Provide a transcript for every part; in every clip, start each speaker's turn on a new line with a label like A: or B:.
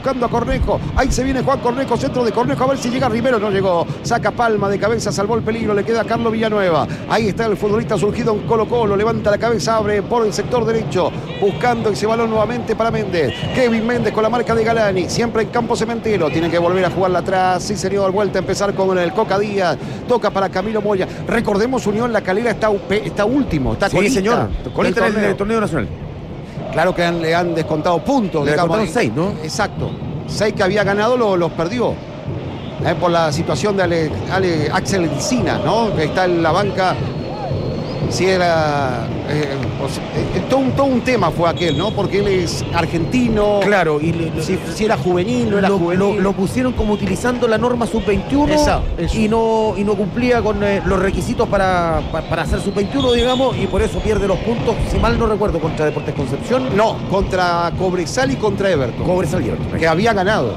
A: buscando a Cornejo. Ahí se viene Juan Cornejo, centro de Cornejo, a ver si llega Rivero. No llegó. Saca Palma de cabeza, salvó el peligro. Le queda a Carlos Villanueva. Ahí está el futbolista surgido en Colo-Colo. Levanta la cabeza, abre por el sector derecho. Buscando ese balón nuevamente para Méndez. Kevin Méndez con la marca de Galani. Siempre en campo cementero. Tiene que volver a jugarla atrás. Sí, señor. Vuelta a empezar con el Coca Díaz. Toca para Camilo Moya. Recordemos, Unión La Calera está último. Está
B: sí,
A: colista,
B: señor. Colista en el torneo nacional.
A: Claro que le han descontado puntos.
B: Le descontaron 6, ¿no?
A: Exacto. 6 que había ganado los perdió. Por la situación de Axel Encina, ¿no? Que está en la banca. Si era todo un tema fue aquel, ¿no? Porque él es argentino.
B: Claro, y
A: si era juvenil, no era juvenil.
B: Lo pusieron como utilizando la norma sub-21
A: eso.
B: Y no cumplía con los requisitos para hacer sub-21, digamos, y por eso pierde los puntos, si mal no recuerdo, contra Deportes Concepción.
A: No, contra Cobresal y contra Everton.
B: Cobresal y Everton.
A: Que había ganado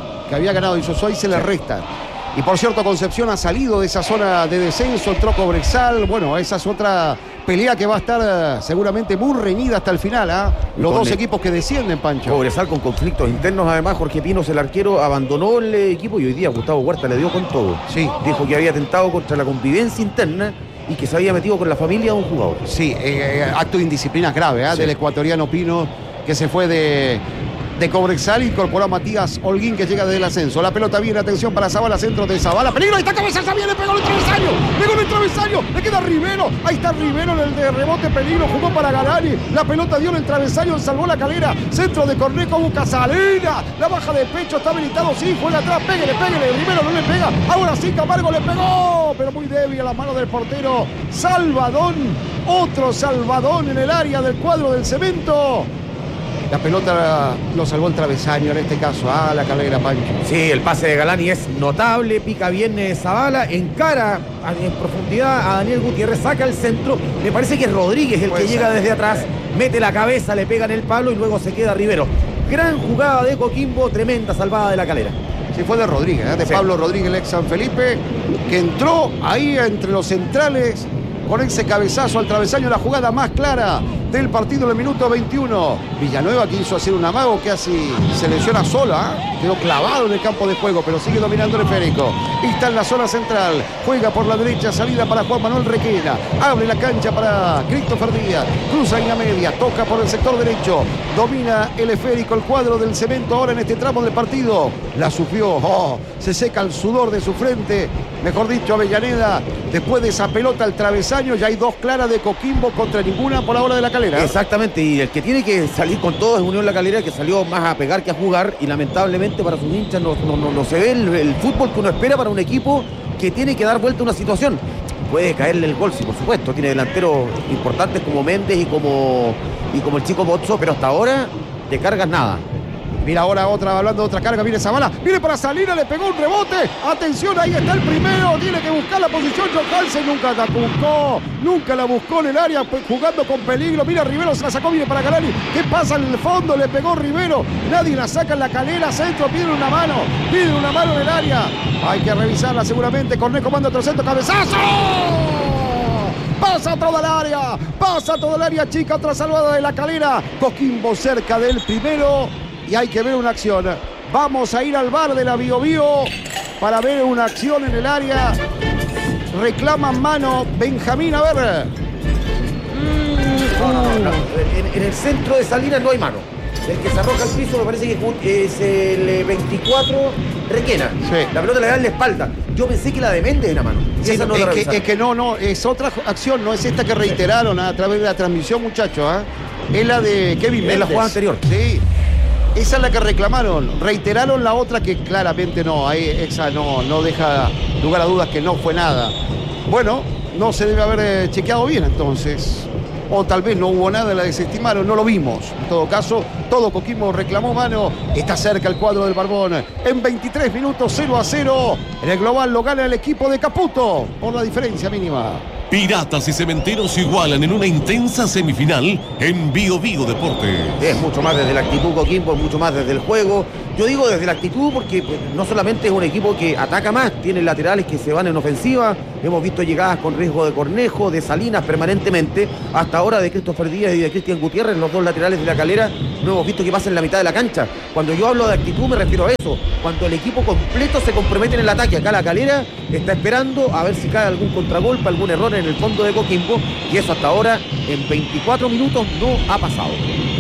A: y Sosoy se le resta. Y por cierto, Concepción ha salido de esa zona de descenso, entró Cobresal. Bueno, esa es otra pelea que va a estar seguramente muy reñida hasta el final, ¿eh? Los dos equipos que descienden, Pancho.
B: Cobresal con conflictos internos, además. Jorge Pinos, el arquero, abandonó el equipo y hoy día Gustavo Huerta le dio con todo.
A: Sí.
B: Dijo que había atentado contra la convivencia interna y que se había metido con la familia de un jugador.
A: Sí, acto de indisciplina grave, sí, del ecuatoriano Pino, que se fue de Cobresal, incorporó a Matías Holguín, que llega desde el ascenso. La pelota viene, atención para Zabala, centro de Zabala, peligro, ahí está cabeza, viene, pegó el travesaño, le queda Rivero, ahí está Rivero en el de rebote, peligro, jugó para Galani, la pelota dio en el travesaño, salvó La Calera, centro de Cornejo, busca Salina, la baja de pecho, está habilitado, sí, juega atrás, pégale, Rivero no le pega, ahora sí, Camargo le pegó, pero muy débil a la mano del portero, Salvadón, otro Salvadón en el área del cuadro del Cemento. La pelota lo salvó el travesaño en este caso. La Calera, Pancho.
B: Sí, el pase de Galani es notable. Pica bien Zabala, encara en profundidad a Daniel Gutiérrez, saca el centro. Me parece que es Rodríguez el que llega desde atrás, mete la cabeza, le pega en el palo y luego se queda Rivero. Gran jugada de Coquimbo, tremenda salvada de La Calera.
A: Sí, fue de Rodríguez, de Pablo Rodríguez, el ex San Felipe, que entró ahí entre los centrales con ese cabezazo al travesaño, la jugada más clara del partido en el minuto 21. Villanueva quiso hacer un amago, casi se lesiona sola, quedó clavado en el campo de juego, pero sigue dominando el esférico. Está en la zona central, juega por la derecha, salida para Juan Manuel Requena, abre la cancha para Christopher Díaz, cruza en la media, toca por el sector derecho, domina el esférico, el cuadro del Cemento ahora en este tramo del partido. La sufrió, se seca el sudor de su frente, mejor dicho, Avellaneda, después de esa pelota al travesaño. Ya hay dos claras de Coquimbo contra ninguna por ahora de La Calera.
B: Exactamente, y el que tiene que salir con todo es Unión La Calera, que salió más a pegar que a jugar, y lamentablemente para sus hinchas no se ve el fútbol que uno espera para un equipo que tiene que dar vuelta a una situación. Puede caerle el gol, sí, por supuesto, tiene delanteros importantes como Méndez y como el chico Bozzo, pero hasta ahora de cargas nada.
A: Mira ahora hablando de otra carga, viene Zabala, viene para Salina, le pegó un rebote, atención, ahí está el primero, tiene que buscar la posición, Johansen nunca la buscó en el área, jugando con peligro, mira Rivero, se la sacó, viene para Galani, ¿qué pasa en el fondo? Le pegó Rivero, nadie la saca en La Calera, centro, pide una mano en el área, hay que revisarla seguramente, Cornejo manda otro centro, cabezazo. Pasa toda el área, chica, otra salvada de La Calera, Coquimbo cerca del primero. Y hay que ver una acción. Vamos a ir al bar de la Biobío para ver una acción en el área. Reclaman mano Benjamín, a ver.
B: No. En el centro de Salinas no hay mano. El que se arroja al piso me parece que es el 24 Requena. Sí. La pelota le da en la espalda. Yo pensé que la de Méndez era mano.
A: Sí, esa no es que no, es otra acción, no es esta que reiteraron a través de la transmisión, muchachos. Es la de Kevin Méndez.
B: Es la jugada anterior.
A: Sí. Esa es la que reclamaron, reiteraron la otra que claramente no, ahí esa no deja lugar a dudas que no fue nada. Bueno, no se debe haber chequeado bien entonces, o tal vez no hubo nada, la desestimaron, no lo vimos. En todo caso, todo Coquimbo reclamó mano, está cerca el cuadro del Barbón. En 23 minutos 0-0, en el global lo gana el equipo de Caputo por la diferencia mínima.
C: Piratas y Cementeros se igualan en una intensa semifinal en Bio Deportes.
B: Es mucho más desde la actitud, Coquimbo, es mucho más desde el juego. Yo digo desde la actitud porque pues, no solamente es un equipo que ataca más, tiene laterales que se van en ofensiva. Hemos visto llegadas con riesgo de Cornejo, de Salinas permanentemente. Hasta ahora de Christopher Díaz y de Cristian Gutiérrez, los dos laterales de La Calera, no hemos visto que pasen la mitad de la cancha. Cuando yo hablo de actitud me refiero a eso. Cuando el equipo completo se compromete en el ataque. Acá La Calera está esperando a ver si cae algún contragolpe, algún error en el fondo de Coquimbo. Y eso hasta ahora en 24 minutos no ha pasado.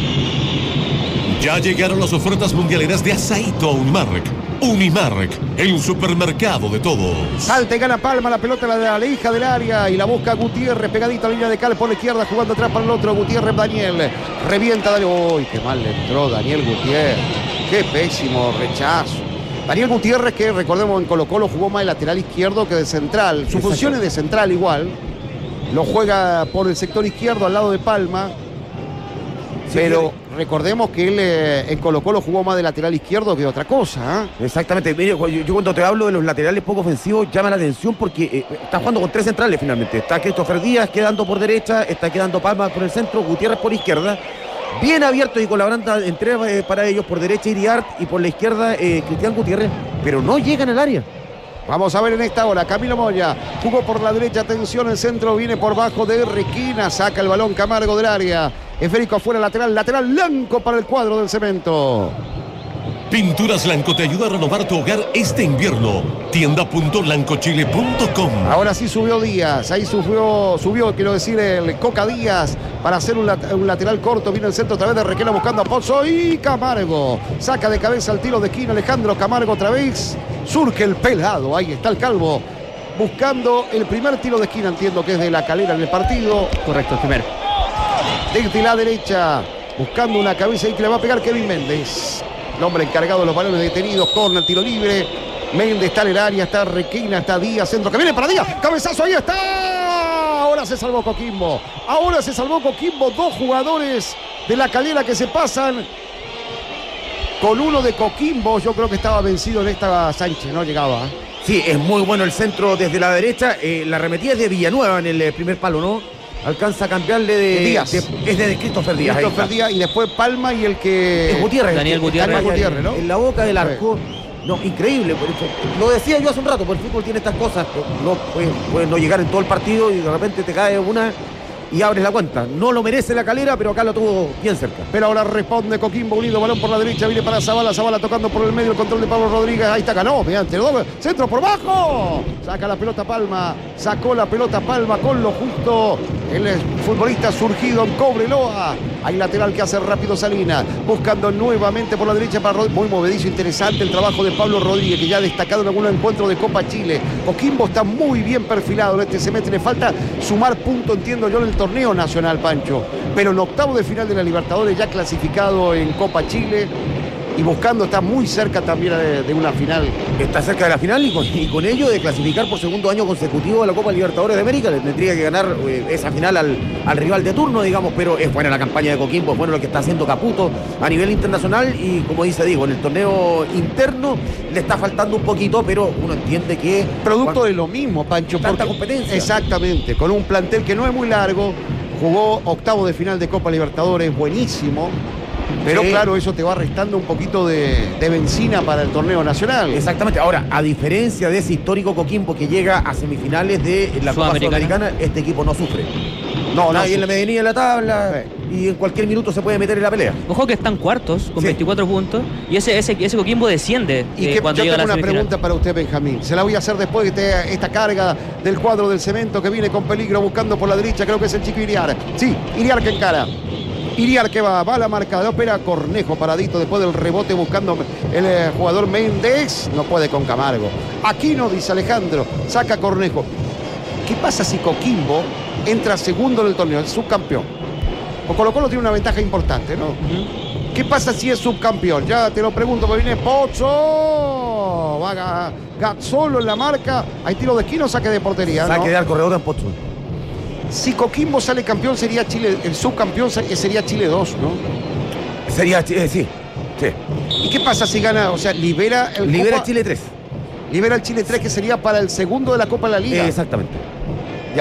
C: Ya llegaron las ofertas mundialeras de Asaíto a Unimark. Unimark, el supermercado de todos.
A: Salta y gana Palma, la pelota la hija del área y la busca Gutiérrez, pegadita a la línea de cal por la izquierda, jugando atrás para el otro. Gutiérrez, Daniel, revienta Daniel. Uy, qué mal le entró Daniel Gutiérrez. Qué pésimo rechazo. Daniel Gutiérrez, que recordemos en Colo-Colo jugó más de lateral izquierdo que de central. Su función es de central igual. Lo juega por el sector izquierdo al lado de Palma. Pero recordemos que él en Colo-Colo jugó más de lateral izquierdo que de otra cosa.
B: Exactamente. Mire, yo cuando te hablo de los laterales poco ofensivos, llama la atención porque está jugando con tres centrales finalmente. Está Christopher Díaz quedando por derecha, está quedando Palma por el centro, Gutiérrez por izquierda. Bien abierto y con la banda entre para ellos, por derecha Iriart y por la izquierda Cristian Gutiérrez, pero no llegan al área.
A: Vamos a ver en esta hora, Camilo Moya jugó por la derecha, atención, el centro viene por bajo de Requina, saca el balón Camargo del área, esférico afuera, lateral blanco para el cuadro del Cemento.
C: Pinturas Blanco te ayuda a renovar tu hogar este invierno. Tienda.blancochile.com.
A: Ahora sí subió Díaz, ahí subió, quiero decir, el Coca Díaz para hacer un lateral corto. Viene el centro otra vez de Requena buscando a Pozo y Camargo. Saca de cabeza el tiro de esquina Alejandro Camargo otra vez. Surge el pelado, ahí está el calvo. Buscando el primer tiro de esquina, entiendo que es de La Calera en el partido.
D: Correcto, el primero.
A: Desde la derecha, buscando una cabeza ahí que le va a pegar Kevin Méndez. El hombre encargado de los balones detenidos, corner, tiro libre. Méndez está en el área, está Requina, está Díaz, centro que viene para Díaz. Cabezazo, ahí está. Ahora se salvó Coquimbo. Dos jugadores de La Calera que se pasan. Con uno de Coquimbo, yo creo que estaba vencido en esta Sánchez, no llegaba.
B: Sí, es muy bueno el centro desde la derecha. La arremetida es de Villanueva en el primer palo, ¿no? Alcanza a cambiarle de
A: Díaz.
B: Es de Christopher Díaz.
A: Christopher Díaz y después Palma y el que...
B: Es Gutiérrez.
D: Daniel Gutiérrez,
A: ¿no?
B: En la boca del arco. No, increíble. Lo decía yo hace un rato, porque el fútbol tiene estas cosas. No puedes no llegar en todo el partido y de repente te cae una y abres la cuenta. No lo merece La Calera, pero acá lo tuvo bien cerca.
A: Pero ahora responde Coquimbo unido, balón por la derecha, viene para Zavala tocando por el medio, el control de Pablo Rodríguez, ahí está, ganó, mediante el doble, centro por bajo, saca la pelota Palma, sacó la pelota Palma con lo justo, el futbolista surgido en Cobreloa, hay lateral que hace rápido Salinas, buscando nuevamente por la derecha para Rodríguez, muy movedizo, interesante el trabajo de Pablo Rodríguez, que ya ha destacado en algunos encuentros de Copa Chile. Coquimbo está muy bien perfilado en este semestre, le falta sumar punto, entiendo yo, en el torneo nacional, Pancho, pero en octavo de final de la Libertadores, ya clasificado en Copa Chile y buscando, está muy cerca también de una final.
B: Está cerca de la final y con ello de clasificar por segundo año consecutivo a la Copa Libertadores de América. Le tendría que ganar esa final al rival de turno, digamos, pero es buena la campaña de Coquimbo, es bueno lo que está haciendo Caputo a nivel internacional y como dice Diego, en el torneo interno le está faltando un poquito, pero uno entiende que...
A: Producto de lo mismo, Pancho.
B: Tanta competencia.
A: Exactamente, con un plantel que no es muy largo, jugó octavo de final de Copa Libertadores, buenísimo. Pero sí, claro, eso te va restando un poquito de benzina para el torneo nacional.
B: Exactamente. Ahora, a diferencia de ese histórico Coquimbo que llega a semifinales de la Copa Sudamericana, este equipo no sufre. No, nadie en la medianía de la tabla y en cualquier minuto se puede meter en la pelea.
D: Ojo que están cuartos con 24 puntos y ese Coquimbo desciende cuando llega a la semifinal. Yo tengo una pregunta
A: para usted, Benjamín. Se la voy a hacer después de esta carga del cuadro del Cemento que viene con peligro buscando por la derecha. Creo que es el chico Iriar. Sí, Iriar que encara. Iriar que va a la marca de ópera, Cornejo paradito después del rebote buscando el jugador Méndez, no puede con Camargo. Aquí no, dice Alejandro, saca Cornejo. ¿Qué pasa si Coquimbo entra segundo en el torneo, es subcampeón? O Colo-Colo tiene una ventaja importante, ¿no? ¿Qué pasa si es subcampeón? Ya te lo pregunto, porque viene Pozo, va Gazzolo en la marca, hay tiro de esquina o saque de portería, ¿no?
B: Saque de al corredor en Pozo.
A: Si Coquimbo sale campeón, sería Chile, el subcampeón sería Chile 2, ¿no?
B: Sería, sí.
A: ¿Y qué pasa si gana, o sea, libera
B: el Chile 3?
A: Libera el Chile 3, que sería para el segundo de la Copa de la Liga.
B: Exactamente.
A: Ya.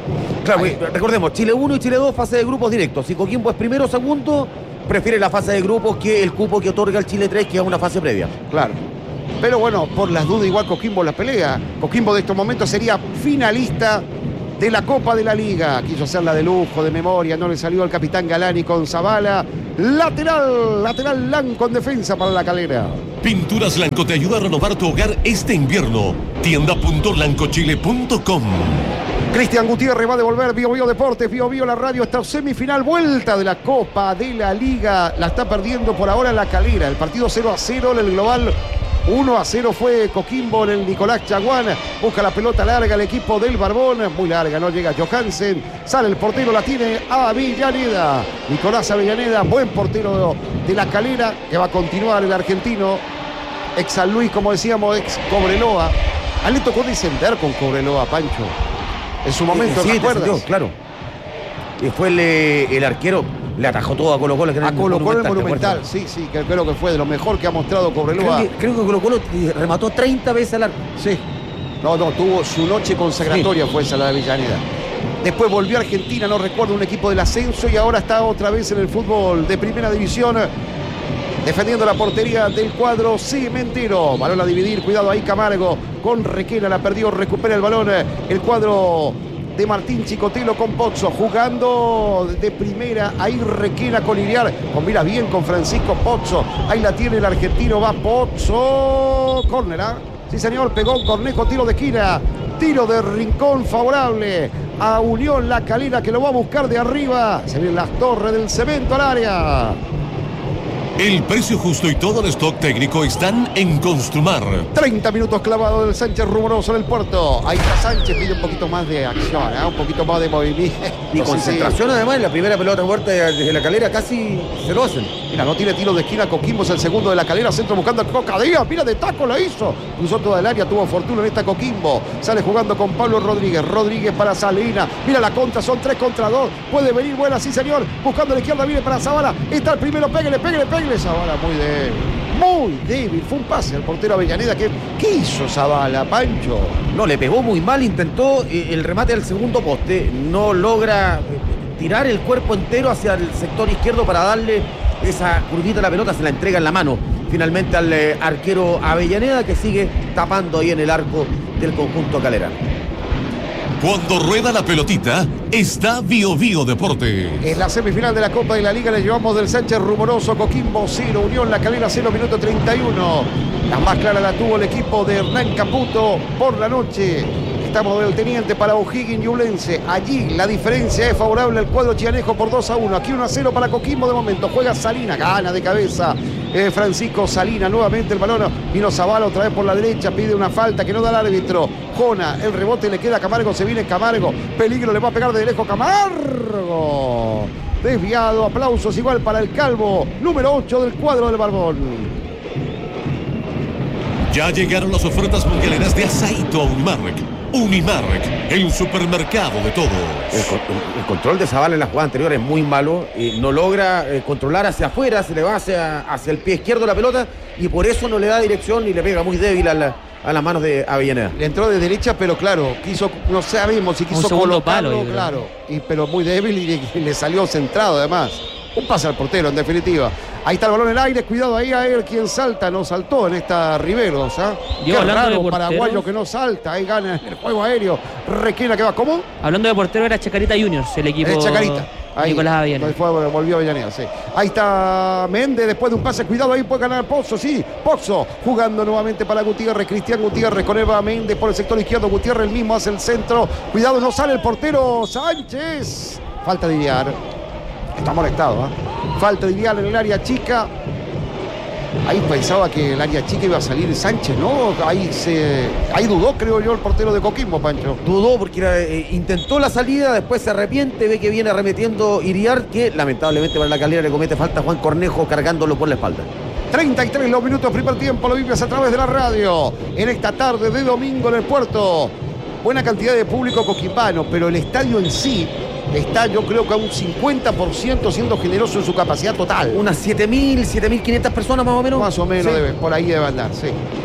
B: Claro, recordemos, Chile 1 y Chile 2, fase de grupos directos. Si Coquimbo es primero o segundo, prefiere la fase de grupos que el cupo que otorga el Chile 3, que es una fase previa.
A: Claro. Pero bueno, por las dudas, igual Coquimbo la pelea. Coquimbo de estos momentos sería finalista de la Copa de la Liga. Quiso hacerla de lujo, de memoria, no le salió al capitán Galani con Zavala. Lateral Lanco en defensa para La Calera.
C: Pinturas Lanco te ayuda a renovar tu hogar este invierno. Tienda.lancochile.com.
A: Cristian Gutiérrez va a devolver Bio Bio Deportes, Bio Bio la radio, esta semifinal, vuelta de la Copa de la Liga. La está perdiendo por ahora La Calera. El partido 0-0 en el global. 1-0 fue Coquimbo en el Nicolás Chaguán. Busca la pelota larga el equipo del Barbón. Muy larga, no llega Johansen. Sale el portero, la tiene Avellaneda. Nicolás Avellaneda, buen portero de La Calera, que va a continuar el argentino. Ex San Luis, como decíamos, ex Cobreloa. A él le tocó descender con Cobreloa, Pancho. En su momento, ¿te acuerdas?
B: Claro. Y fue el arquero. Le atajó todo a Colo-Colo.
A: A Colo-Colo el Monumental, sí, que creo que fue de lo mejor que ha mostrado Cobreloa.
B: Creo que Colo-Colo remató 30 veces al arco.
A: Sí. No, tuvo su noche consagratoria, fue esa la de Avellaneda. Después volvió a Argentina, no recuerdo, un equipo del ascenso, y ahora está otra vez en el fútbol de primera división, defendiendo la portería del cuadro cementero. Balón a dividir, cuidado ahí Camargo con Requena, la perdió, recupera el balón el cuadro de Martín Chicotelo con Pozzo, jugando de primera, ahí Requena con Iriar, combina bien con Francisco Pozzo, ahí la tiene el argentino, va Pozzo, córner, ¿eh? Sí señor, pegó un Cornejo, tiro de esquina, tiro de rincón favorable a Unión La Calera, que lo va a buscar de arriba, se ven las torres del cemento al área.
C: El precio justo y todo el stock técnico están en Construmar.
A: 30 minutos clavado del Sánchez rumoroso en el puerto. Ahí está Sánchez, pide un poquito más de acción, un poquito más de movimiento.
B: Y concentración además, en la primera pelota muerta desde La Calera casi se lo hacen.
A: Mira, no tiene tiro de esquina, Coquimbo es el segundo de La Calera, centro buscando a Coca Díaz, mira de taco la hizo. Cruzó toda el área, tuvo fortuna en esta Coquimbo. Sale jugando con Pablo Rodríguez, Rodríguez para Salina. Mira la contra, son 3 contra 2. Puede venir buena, sí señor. Buscando a la izquierda, viene para Zavala. Está el primero, pégale. Zavala muy débil, fue un pase al portero Avellaneda. ¿Qué hizo Zavala, Pancho?
B: No, le pegó muy mal, intentó el remate al segundo poste, no logra tirar el cuerpo entero hacia el sector izquierdo para darle esa curvita a la pelota, se la entrega en la mano finalmente al arquero Avellaneda, que sigue tapando ahí en el arco del conjunto calerano.
C: Cuando rueda la pelotita, está Bio Bio Deportes.
A: En la semifinal de la Copa de la Liga le llevamos del Sánchez rumoroso. Coquimbo 0, Unión La Calera 0, minuto 31. La más clara la tuvo el equipo de Hernán Caputo por la noche. Estamos del teniente para O'Higgins y Ublense. Allí la diferencia es favorable al cuadro chianejo por 2-1. Aquí 1-0 para Coquimbo de momento. Juega Salina, gana de cabeza Francisco Salina. Nuevamente el balón. Vino Zavala otra vez por la derecha. Pide una falta que no da el árbitro. Jona, el rebote le queda a Camargo. Se viene Camargo. Peligro, le va a pegar de lejos Camargo. Desviado. Aplausos igual para el calvo. Número 8 del cuadro del Barbón.
C: Ya llegaron las ofertas mundialeras de Asaito a Unimark. Unimark, el supermercado de todos.
B: El control de Zavala en la jugada anterior es muy malo. No logra controlar hacia afuera, se le va hacia el pie izquierdo la pelota y por eso no le da dirección y le pega muy débil a las manos de Avellaneda.
A: Le entró de derecha, pero claro, quiso, no sabemos si quiso colocarlo, palo, claro, pero muy débil y le salió centrado además. Un pase al portero, en definitiva. Ahí está el balón en el aire, cuidado ahí a él quien salta, no saltó en esta Riveros, ¿eh? Qué raro, paraguayo que no salta, ahí gana el juego aéreo. Requena que va, ¿cómo?
D: Hablando de portero, era Chacarita Juniors, el equipo.
A: Es Chacarita. Ahí,
D: Nicolás Avellaneda.
A: Volvió Avellaneda, sí. Ahí está Méndez, después de un pase, cuidado, ahí puede ganar Pozzo, sí. Pozzo jugando nuevamente para Gutiérrez, Cristian Gutiérrez con Eva Méndez por el sector izquierdo. Gutiérrez el mismo hace el centro. Cuidado, no sale el portero Sánchez. Falta de Iriar. Está molestado, ¿eh? Falta de Iriar en el área chica. Ahí pensaba que el área chica iba a salir Sánchez, ¿no? Ahí dudó, creo yo, el portero de Coquimbo, Pancho.
B: Dudó porque intentó la salida, después se arrepiente, ve que viene arremetiendo Iriar, que lamentablemente para La Calera le comete falta Juan Cornejo cargándolo por la espalda.
A: 33 los minutos, primer tiempo, lo vives a través de la radio. En esta tarde de domingo en el puerto. Buena cantidad de público coquimbano, pero el estadio en sí está, yo creo que a un 50% siendo generoso en su capacidad total.
B: Unas 7.000, 7.500 personas más o menos.
A: Más o menos, sí. Por ahí debe andar, sí.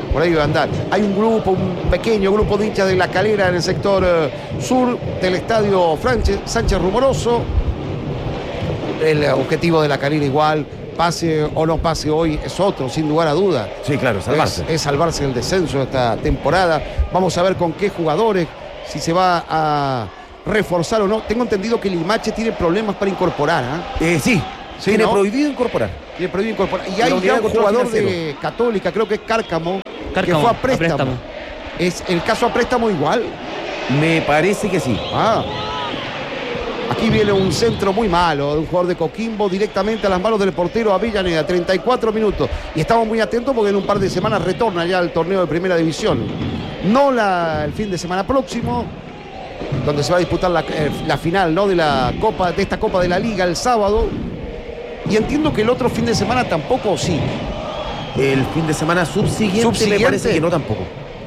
A: Por ahí va a andar. Hay un pequeño grupo de hinchas de La Calera en el sector sur del estadio Sánchez Rumoroso. El objetivo de La Calera igual, pase o no pase hoy, es otro, sin lugar a duda.
B: Sí, claro, salvarse.
A: Es salvarse del descenso de esta temporada. Vamos a ver con qué jugadores, si se va a reforzar o no. Tengo entendido que Limache tiene problemas para incorporar.
B: Sí, tiene prohibido incorporar.
A: Tiene prohibido incorporar. Y hay ya un jugador de Católica, creo que es Cárcamo, que fue a préstamo. ¿Es el caso a préstamo igual?
B: Me parece que sí.
A: Aquí viene un centro muy malo de un jugador de Coquimbo directamente a las manos del portero Avellaneda, 34 minutos. Y estamos muy atentos porque en un par de semanas retorna ya al torneo de Primera División. No el fin de semana próximo, donde se va a disputar la final, ¿no?, de esta Copa de la Liga el sábado. Y entiendo que el otro fin de semana tampoco, sí.
B: El fin de semana subsiguiente me parece que no tampoco.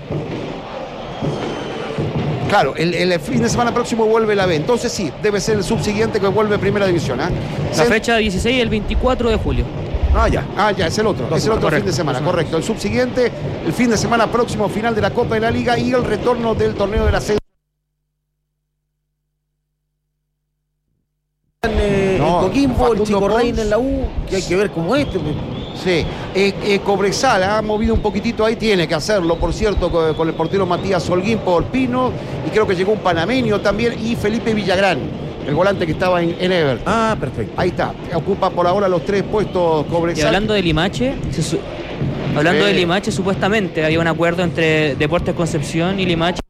A: Claro, el fin de semana próximo vuelve la B. Entonces sí, debe ser el subsiguiente que vuelve Primera División.
D: La fecha 16 el 24 de julio.
A: Ya, es el otro. Es el otro fin de semana, correcto. El subsiguiente, el fin de semana próximo, final de la Copa de la Liga y el retorno del torneo de la ascenso.
B: Coquimbo, el Chico Reina en la U, que hay que ver cómo es.
A: Sí, Cobresal ha movido un poquitito ahí, tiene que hacerlo, por cierto, con el portero Matías Holguín por Pino, y creo que llegó un panameño también, y Felipe Villagrán, el volante que estaba en Everton.
B: Perfecto.
A: Ahí está, ocupa por ahora los 3 puestos Cobresal.
D: Y hablando de Limache, de Limache, supuestamente había un acuerdo entre Deportes Concepción y Limache.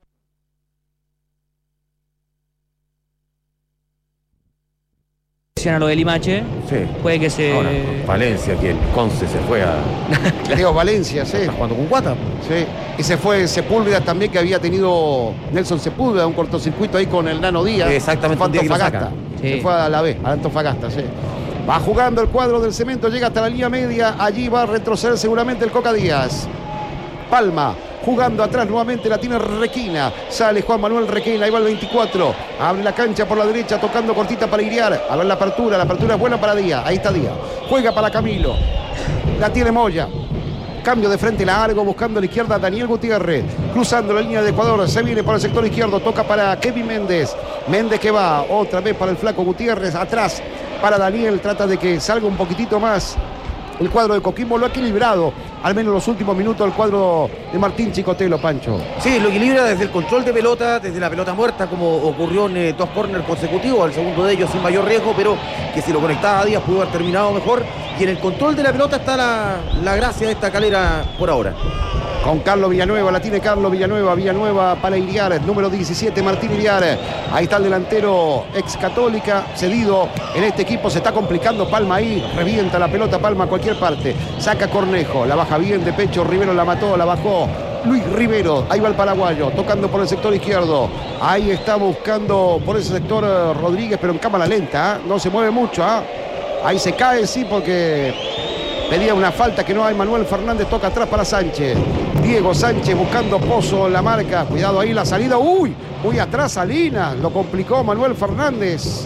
D: A lo de Limache, puede que se...
B: Ahora, Valencia, que el Conce se fue a...
A: Diego Valencia, sí.
B: Está jugando con Guata.
A: Sí, y se fue Sepúlveda también, que había tenido Nelson Sepúlveda, un cortocircuito ahí con el Nano Díaz.
B: Exactamente,
A: un día Antofagasta. Se fue a la B, a Antofagasta, sí. Va jugando el cuadro del Cemento, llega hasta la línea media, allí va a retroceder seguramente el Coca Díaz. Palma, jugando atrás nuevamente, la tiene Requina. Sale Juan Manuel Requina, ahí va el 24. Abre la cancha por la derecha, tocando cortita para Iriar. A ver la apertura es buena para Díaz. Ahí está Díaz. Juega para Camilo. La tiene Moya. Cambio de frente largo, buscando a la izquierda Daniel Gutiérrez. Cruzando la línea de Ecuador, se viene por el sector izquierdo, toca para Kevin Méndez. Méndez que va otra vez para el flaco Gutiérrez. Atrás para Daniel, trata de que salga un poquitito más. El cuadro de Coquimbo lo ha equilibrado, al menos los últimos minutos, el cuadro de Martín Chicotelo, Pancho.
B: Sí, lo equilibra desde el control de pelota, desde la pelota muerta, como ocurrió en 2 córneres consecutivos, el segundo de ellos sin mayor riesgo, pero que si lo conectaba a Díaz pudo haber terminado mejor. Y en el control de la pelota está la gracia de esta Calera por ahora.
A: Con Carlos Villanueva, la tiene Carlos Villanueva para Iriar, número 17, Martín Iriar. Ahí está el delantero ex Católica, cedido en este equipo, se está complicando Palma ahí, revienta la pelota Palma a cualquier parte, saca Cornejo, la baja bien de pecho, Rivero la mató, la bajó. Luis Rivero, ahí va el paraguayo, tocando por el sector izquierdo. Ahí está buscando por ese sector Rodríguez, pero en cámara lenta, no se mueve mucho. Ahí se cae, sí, porque pedía una falta que no hay. Manuel Fernández toca atrás para Sánchez. Diego Sánchez buscando Pozo en la marca. Cuidado ahí la salida. Uy, muy atrás Salinas. Lo complicó Manuel Fernández.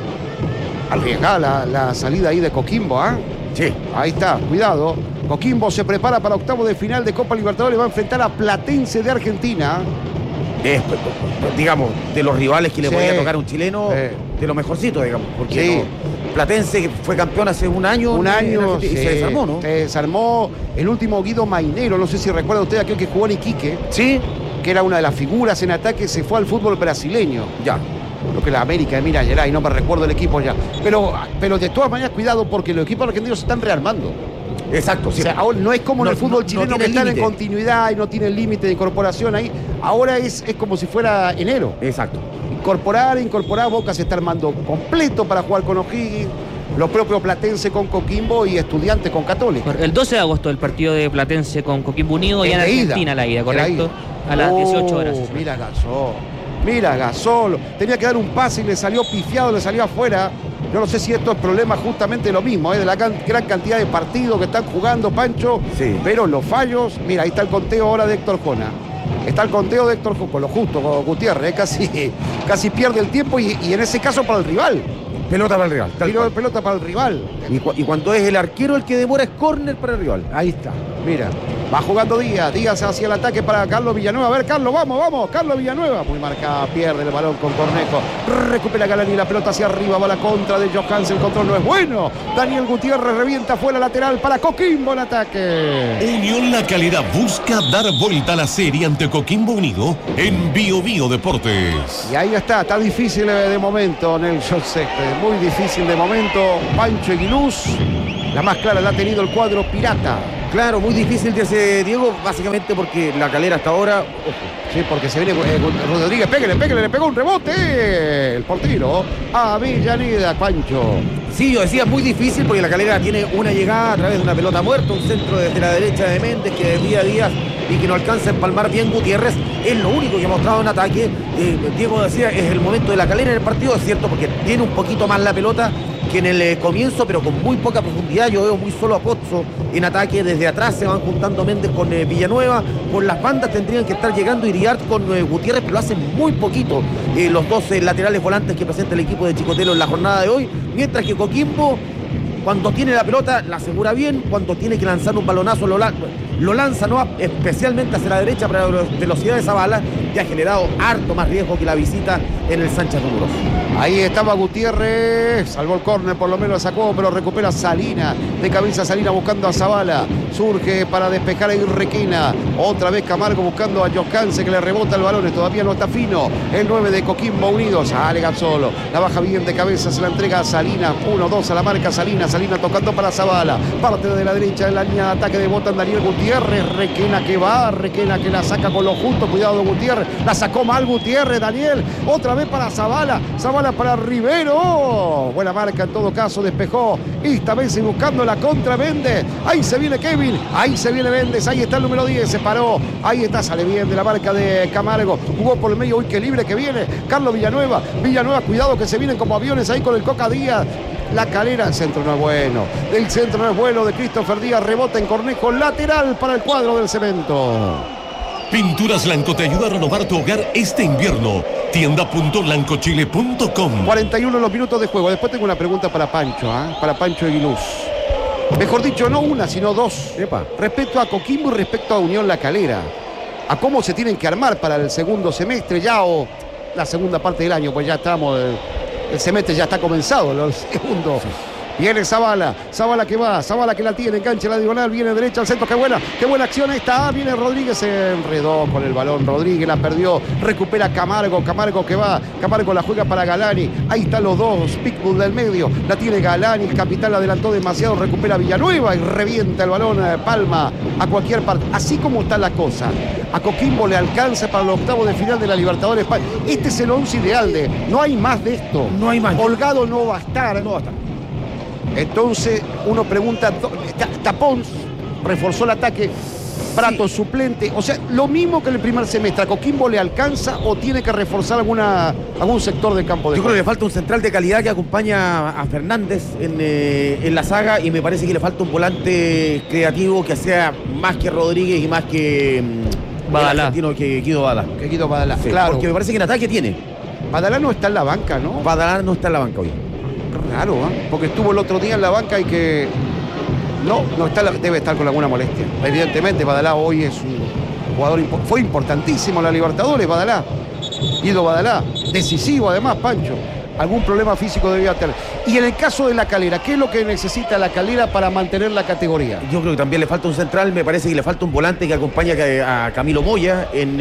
A: Arriesgada la salida ahí de Coquimbo, Sí, ahí está, cuidado. Coquimbo se prepara para octavo de final de Copa Libertadores. Va a enfrentar a Platense de Argentina.
B: Es, digamos, de los rivales que le podía tocar a un chileno, de lo mejorcito, digamos. Porque Platense, que fue campeón hace un año y se desarmó, ¿no? Se desarmó el último Guido Mainero, no sé si recuerda usted aquel que jugó en Iquique. Sí. Que era una de las figuras en ataque, se fue al fútbol brasileño. Ya. Lo que la América de Minas Gerais, no me recuerdo el equipo ya. Pero de todas maneras, cuidado, porque los equipos argentinos se están rearmando. Exacto, sí. O sea, ahora no es como en el fútbol chileno que están en continuidad y no tienen límite de incorporación ahí. Ahora es como si fuera enero. Exacto. Incorporar, Boca se está armando completo para jugar con O'Higgins. Los propios Platense con Coquimbo y Estudiantes con Católica.
D: El 12 de agosto el partido de Platense con Coquimbo Unido y en Argentina la ida, ¿correcto? A las 18 horas.
A: Mira Gasol. Tenía que dar un pase y le salió pifiado, le salió afuera. Yo no sé si esto es problema justamente lo mismo, de la gran cantidad de partidos que están jugando, Pancho. Sí. Pero los fallos, mira, ahí está el conteo ahora de Héctor Jona. Está el conteo de Héctor Jona, con lo justo, con Gutiérrez, casi pierde el tiempo y en ese caso para el rival. Pelota para el rival. Pelota para el rival.
B: Y cuando es el arquero el que demora es córner para el rival.
A: Ahí está, mira. Va jugando Díaz. Díaz hacia el ataque para Carlos Villanueva. A ver, Carlos, vamos. Carlos Villanueva. Muy marcada. Pierde el balón con Cornejo. Recupera Galani. La pelota hacia arriba. Va la contra de Johansen. El control no es bueno. Daniel Gutiérrez revienta. Fue la lateral para Coquimbo en ataque.
C: Unión La Calera busca dar vuelta a la serie ante Coquimbo Unido en Bio Bio Deportes.
A: Y ahí está difícil de momento, Nelson Céspedes. Muy difícil de momento. Pancho Aguiluz. La más clara la ha tenido el cuadro pirata.
B: Claro, muy difícil de ese Diego, básicamente porque La Calera hasta ahora...
A: Sí, porque se viene Rodríguez, pégale, le pegó un rebote. El portero a Avellaneda, Pancho.
B: Sí, yo decía muy difícil porque La Calera tiene una llegada a través de una pelota muerta, un centro desde la derecha de Méndez que desvía Díaz y que no alcanza a empalmar bien Gutiérrez. Es lo único que ha mostrado en ataque. Diego decía, es el momento de La Calera en el partido, es cierto, porque tiene un poquito más la pelota que en el comienzo, pero con muy poca profundidad. Yo veo muy solo a Pozzo en ataque. Desde atrás se van juntando Méndez con Villanueva. Por las bandas tendrían que estar llegando Iriart con Gutiérrez, pero lo hacen muy poquito los dos laterales volantes que presenta el equipo de Chicotelo en la jornada de hoy. Mientras que Coquimbo, cuando tiene la pelota, la asegura bien. Cuando tiene que lanzar un balonazo, lo lanza, ¿no? Especialmente hacia la derecha para la velocidad de Zavala, que ha generado harto más riesgo que la visita en el Sánchez Números.
A: Ahí estaba Gutiérrez, salvó el córner, por lo menos la sacó, pero recupera Salina, de cabeza Salina buscando a Zavala, surge para despejar a Requena, otra vez Camargo buscando a Joscanse que le rebota el balón, todavía no está fino, el 9 de Coquimbo Unido, sale Gazzolo, la baja bien de cabeza, se la entrega a Salina, 1-2 a la marca Salina tocando para Zavala, parte de la derecha de la línea de ataque de Botan Daniel Gutiérrez, Requena que la saca con lo justo, cuidado Gutiérrez, la sacó mal Gutiérrez, Daniel, otra vez para Zavala para Rivero, buena marca en todo caso, despejó, y esta vez buscando la contra Méndez, ahí se viene Kevin, ahí se viene Méndez, ahí está el número 10, se paró, ahí está, sale bien de la marca de Camargo, jugó por el medio, uy qué libre que viene, Carlos Villanueva, cuidado que se vienen como aviones ahí con el Coca Díaz. La Calera, el centro no es bueno. El centro no es bueno de Christopher Díaz. Rebota en Cornejo. Lateral para el cuadro del Cemento.
C: Pinturas Blanco te ayuda a renovar tu hogar este invierno. Tienda.blancochile.com.
A: 41 los minutos de juego. Después tengo una pregunta para Pancho, para Pancho Aguiluz. Mejor dicho, no una, sino dos.
B: Epa.
A: Respecto a Coquimbo y respecto a Unión La Calera. A cómo se tienen que armar para el segundo semestre ya o la segunda parte del año, pues ya estamos... El semestre ya está comenzado, el segundo. Viene Zavala que va, Zavala que la tiene, engancha la diagonal, viene derecha al centro, qué buena acción está, viene Rodríguez, se enredó con el balón, Rodríguez la perdió, recupera Camargo que va, Camargo la juega para Galani, ahí están los dos, Pitbull del medio, la tiene Galani, el capitán la adelantó demasiado, recupera Villanueva y revienta el balón Palma a cualquier parte, así como está la cosa. A Coquimbo le alcanza para los octavos de final de la Libertadores. Este es el 11 ideal no hay más de esto.
B: No hay más.
A: Holgado no va a estar. Entonces uno pregunta, Tapón reforzó el ataque, Prato suplente, o sea, lo mismo que en el primer semestre. ¿A Coquimbo le alcanza o tiene que reforzar algún sector del campo de
B: Yo
A: juego?
B: creo que le falta un central de calidad que acompaña a Fernández en la saga, y me parece que le falta un volante creativo que sea más que Rodríguez y más que
D: Badalá.
B: el argentino, que Guido Badalá.
A: Que Guido Badalá,
B: Sí,
A: claro.
B: porque me parece que en ataque tiene.
A: Badalá no está en la banca, ¿no?
B: Badalá no está en la banca hoy.
A: Raro, porque estuvo el otro día en la banca y que no está, debe estar con alguna molestia. Evidentemente, Badalá hoy es un jugador, fue importantísimo en la Libertadores, Badalá. Guido Badalá, decisivo además, Pancho. Algún problema físico debía tener. Y en el caso de La Calera, ¿qué es lo que necesita La Calera para mantener la categoría?
B: Yo creo que también le falta un central, me parece que le falta un volante que acompaña a Camilo Moya en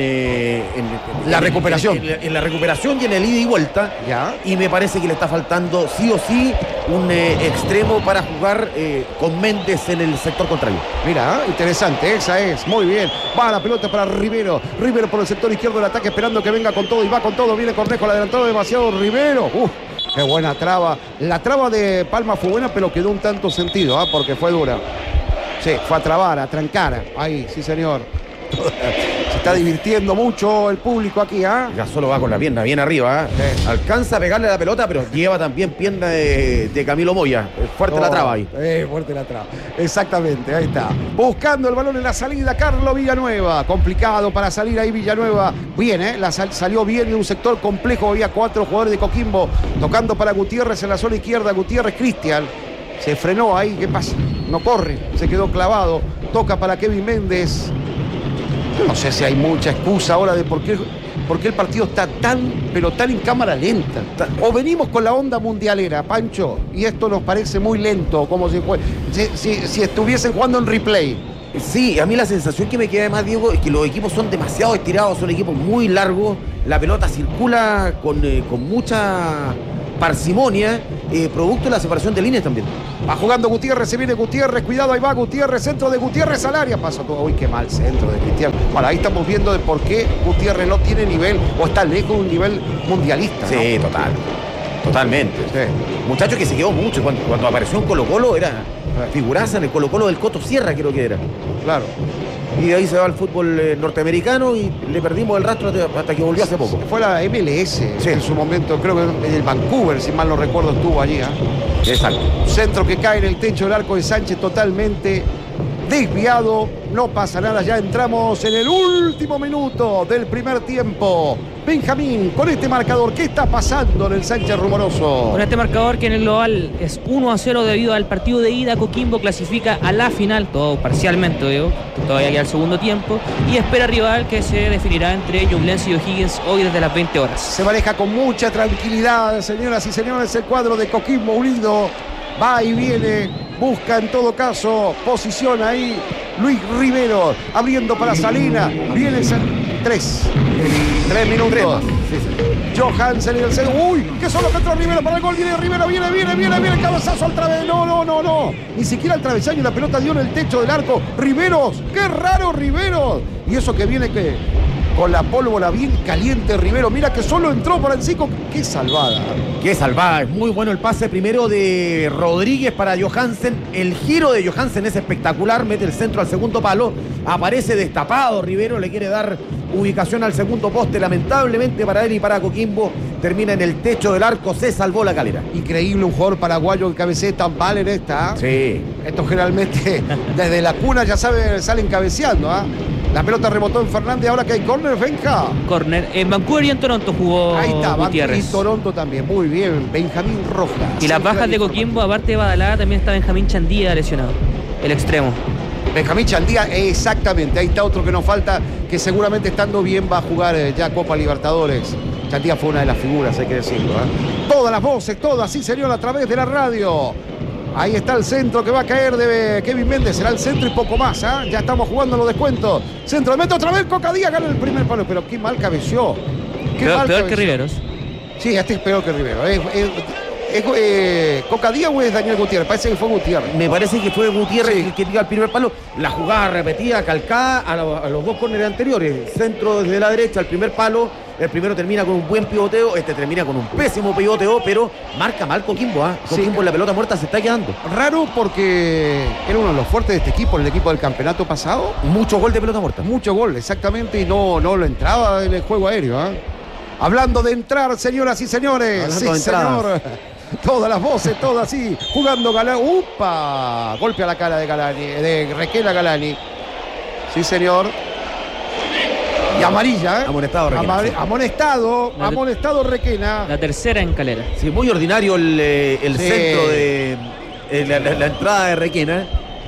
A: la recuperación.
B: En la recuperación y en el ida y vuelta.
A: Ya.
B: Y me parece que le está faltando sí o sí un extremo para jugar con Méndez en el sector contrario.
A: Mira, interesante, esa es, muy bien. Va la pelota para Rivero. Rivero por el sector izquierdo del ataque, esperando que venga con todo y va con todo. Viene Cornejo, la adelantó demasiado Rivero. Qué buena traba. La traba de Palma fue buena, pero quedó un tanto sentido, porque fue dura. Sí, fue a trabar, a trancar. Ahí, sí señor. Se está divirtiendo mucho el público aquí,
B: Ya solo va con la pierna bien arriba, Alcanza a pegarle a la pelota, pero lleva también pierna de Camilo Moya. Fuerte la traba ahí.
A: Fuerte la traba. Exactamente, ahí está. Buscando el balón en la salida, Carlos Villanueva. Complicado para salir ahí Villanueva. Bien, salió bien en un sector complejo. Había 4 jugadores de Coquimbo tocando para Gutiérrez en la zona izquierda. Gutiérrez Cristian. Se frenó ahí, ¿qué pasa? No corre, se quedó clavado. Toca para Kevin Méndez. Yo no sé si hay mucha excusa ahora de por qué el partido está tan, pero tan en cámara lenta. O venimos con la onda mundialera, Pancho, y esto nos parece muy lento, como si estuviesen jugando en replay.
B: Sí, a mí la sensación que me queda además, Diego, es que los equipos son demasiado estirados, son equipos muy largos, la pelota circula con mucha parsimonia, producto de la separación de líneas también.
A: Va jugando Gutiérrez, se viene Gutiérrez, cuidado, ahí va Gutiérrez, centro de Gutiérrez al área, pasa todo, uy, qué mal centro de Cristiano. Bueno, ahí estamos viendo de por qué Gutiérrez no tiene nivel, o está lejos de un nivel mundialista, ¿no?
B: Sí, totalmente. Sí. Muchacho que se quedó mucho, cuando apareció en Colo-Colo era figuraza en el Colo-Colo del Coto Sierra, creo que era.
A: Claro.
B: Y de ahí se va al fútbol norteamericano y le perdimos el rastro hasta que volvió hace poco.
A: Fue la MLS, sí, en su momento, creo que en el Vancouver, si mal no recuerdo, estuvo allí.
B: Exacto.
A: Centro que cae en el techo del arco de Sánchez totalmente desviado. No pasa nada, ya entramos en el último minuto del primer tiempo. Benjamín, con este marcador, ¿qué está pasando en el Sánchez Rumoroso?
D: Con este marcador que en el global es 1-0 debido al partido de ida, Coquimbo clasifica a la final, todo parcialmente, digo, todavía queda el segundo tiempo, y espera rival que se definirá entre Ñublense y O'Higgins hoy desde las 20 horas.
A: Se maneja con mucha tranquilidad, señoras y señores, el cuadro de Coquimbo Unido. Va y viene, busca en todo caso, posición ahí Luis Rivero, abriendo para Salina, viene 3 minutos. Johansen en el centro, uy, que solo que entró Rivero para el gol, viene Rivero, viene, cabezazo al travesaño, no, ni siquiera el travesaño, la pelota dio en el techo del arco, Riveros, qué raro Riveros, y eso que viene con la pólvora bien caliente Rivero, mira que solo entró para el Cico, qué salvada.
B: Qué salvada, es muy bueno el pase primero de Rodríguez para Johansen, el giro de Johansen es espectacular, mete el centro al segundo palo, aparece destapado Rivero, le quiere dar ubicación al segundo poste, lamentablemente para él y para Coquimbo, termina en el techo del arco, se salvó la Calera.
A: Increíble, un jugador paraguayo que cabecea tan mal en esta.
B: Sí.
A: Esto generalmente desde la cuna ya salen cabeceando, ¿ah? La pelota rebotó en Fernández, ahora que hay córner, Benja.
D: Córner, en Vancouver y en Toronto jugó
A: ahí está,
D: Gutiérrez.
A: Y Toronto también, muy bien, Benjamín Rojas.
D: Y las bajas de Coquimbo, aparte de Badalá, también está Benjamín Chandía lesionado, el extremo.
A: Benjamín Chandía, exactamente, ahí está otro que nos falta, que seguramente estando bien va a jugar ya Copa Libertadores. Chandía fue una de las figuras, hay que decirlo, ¿eh? Todas las voces, todas, sí señor, a través de la radio. Ahí está el centro que va a caer de Kevin Méndez. Será el centro y poco más, ¿eh? Ya estamos jugando los descuentos. Centro de meta otra vez, Coca Díaz gana el primer palo. Pero qué mal cabeció.
D: Peor que Riveros.
A: Sí, este es peor que Rivero. ¿Es Coca Díaz o es Daniel Gutiérrez? Parece que fue Gutiérrez.
B: Me parece que fue Gutiérrez
A: sí,
B: el que tira el primer palo. La jugada repetida, calcada a los dos córneres anteriores. Centro desde la derecha, el primer palo. El primero termina con un buen pivoteo, este termina con un pésimo pivoteo, pero marca mal Coquimbo, ¿ah? Coquimbo en la pelota muerta se está quedando.
A: Raro porque era uno de los fuertes de este equipo, el equipo del campeonato pasado.
B: Mucho gol de pelota muerta.
A: Mucho gol, exactamente, y no lo entraba en el juego aéreo, ¿eh? Hablando de entrar, señoras y señores.
B: Hablando
A: sí, señor. Todas las voces, todas así, jugando Galani. ¡Upa! Golpe a la cara de Requena Galani. Sí, señor. Y amarilla, ¿eh?
B: Amonestado Requena.
A: Amonestado Requena.
D: La tercera en Calera.
B: Sí, muy ordinario el
A: sí,
B: centro de la entrada de Requena.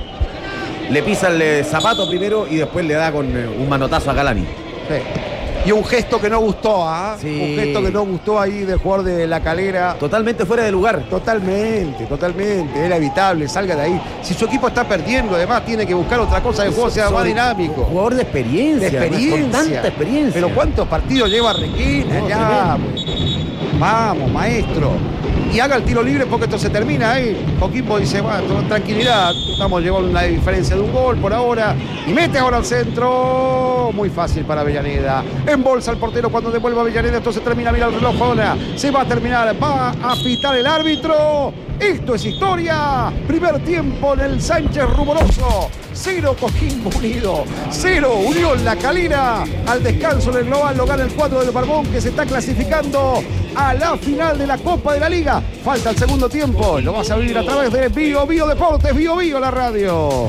B: Le pisa el zapato primero y después le da con un manotazo a Galani.
A: Sí. Y un gesto que no gustó, ¿ah?
B: Sí.
A: Un gesto que no gustó ahí del jugador de la Calera.
B: Totalmente fuera de lugar.
A: Totalmente. Era evitable, salga de ahí. Si su equipo está perdiendo, además tiene que buscar otra cosa de juego, sea más dinámico.
B: Jugador de experiencia. Con tanta experiencia.
A: Pero ¿cuántos partidos lleva Requena? Ya, vamos, maestro. Y haga el tiro libre porque esto se termina ahí. Coquimbo dice, bueno, tranquilidad, estamos llevando una diferencia de un gol por ahora. Y mete ahora al centro. Muy fácil para Avellaneda. Embolsa el portero cuando devuelve a Avellaneda. Esto se termina, mira el reloj ahora. Se va a terminar, va a pitar el árbitro. Esto es historia. Primer tiempo en el Sánchez Rumoroso. 0 Coquimbo Unido, 0 Unión La Calera. Al descanso en el global lo gana el cuadro del Barbón, que se está clasificando a la final de la Copa de la Liga. Falta el segundo tiempo. Lo vas a vivir a través de Bio Bio Deportes, Bio Bio la radio.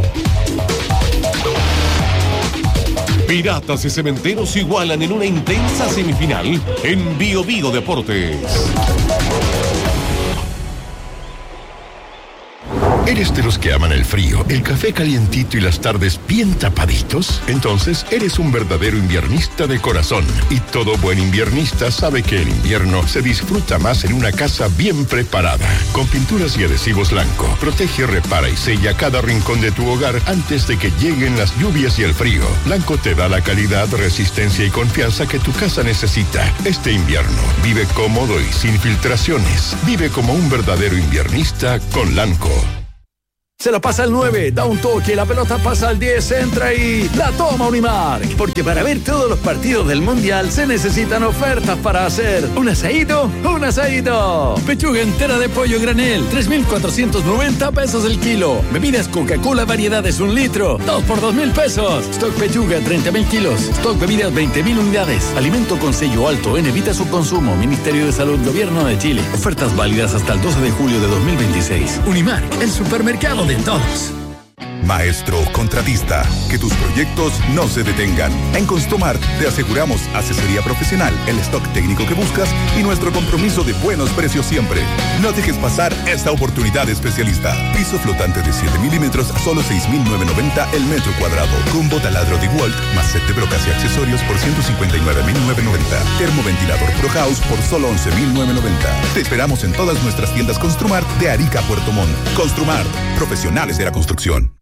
C: Piratas y Cementeros igualan en una intensa semifinal en Bio Bio Deportes.
E: ¿Eres de los que aman el frío, el café calientito y las tardes bien tapaditos? Entonces, eres un verdadero inviernista de corazón. Y todo buen inviernista sabe que el invierno se disfruta más en una casa bien preparada. Con pinturas y adhesivos Lanco, protege, repara y sella cada rincón de tu hogar antes de que lleguen las lluvias y el frío. Lanco te da la calidad, resistencia y confianza que tu casa necesita. Este invierno, vive cómodo y sin filtraciones. Vive como un verdadero inviernista con Lanco.
F: Se la pasa al 9, da un toque, la pelota pasa al 10, entra y la toma Unimark. Porque para ver todos los partidos del Mundial se necesitan ofertas para hacer un asadito, un asadito. Pechuga entera de pollo granel, 3,490 pesos el kilo. Bebidas Coca-Cola variedades 1 litro, 2 por 2,000 pesos. Stock pechuga 30,000 kilos. Stock bebidas 20,000 unidades. Alimento con sello alto en evita su consumo. Ministerio de Salud, Gobierno de Chile. Ofertas válidas hasta el 12 de julio de 2026. Unimark, el supermercado de todos.
G: Maestro contratista, que tus proyectos no se detengan. En Construmart te aseguramos asesoría profesional, el stock técnico que buscas y nuestro compromiso de buenos precios siempre. No dejes pasar esta oportunidad especialista. Piso flotante de 7 milímetros a solo 6,990 el metro cuadrado. Combo taladro de DeWalt más set de brocas y accesorios por 159,990. Termoventilador Pro House por solo 11,990. Te esperamos en todas nuestras tiendas Construmart de Arica a Puerto Montt. Construmart, profesionales de la construcción.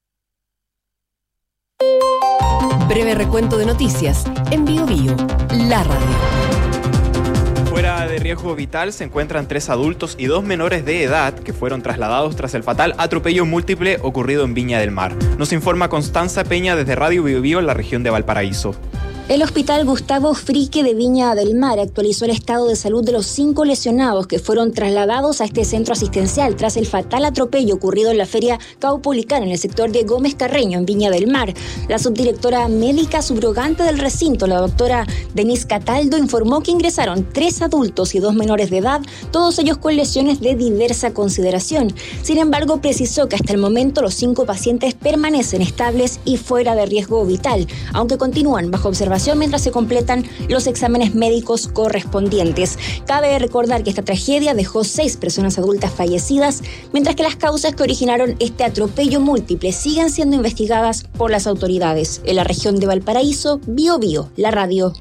H: Breve recuento de noticias en Bio Bio, la radio.
I: Fuera de riesgo vital se encuentran 3 adultos y 2 menores de edad que fueron trasladados tras el fatal atropello múltiple ocurrido en Viña del Mar. Nos informa Constanza Peña desde Radio Bio Bio en la región de Valparaíso.
J: El Hospital Gustavo Frique de Viña del Mar actualizó el estado de salud de los 5 lesionados que fueron trasladados a este centro asistencial tras el fatal atropello ocurrido en la feria Caupolicán en el sector de Gómez Carreño en Viña del Mar. La subdirectora médica subrogante del recinto, la doctora Denise Cataldo, informó que ingresaron 3 adultos y 2 menores de edad, todos ellos con lesiones de diversa consideración. Sin embargo, precisó que hasta el momento los 5 pacientes permanecen estables y fuera de riesgo vital, aunque continúan bajo observación mientras se completan los exámenes médicos correspondientes. Cabe recordar que esta tragedia dejó 6 personas adultas fallecidas, mientras que las causas que originaron este atropello múltiple siguen siendo investigadas por las autoridades. En la región de Valparaíso, Bio Bio, la radio.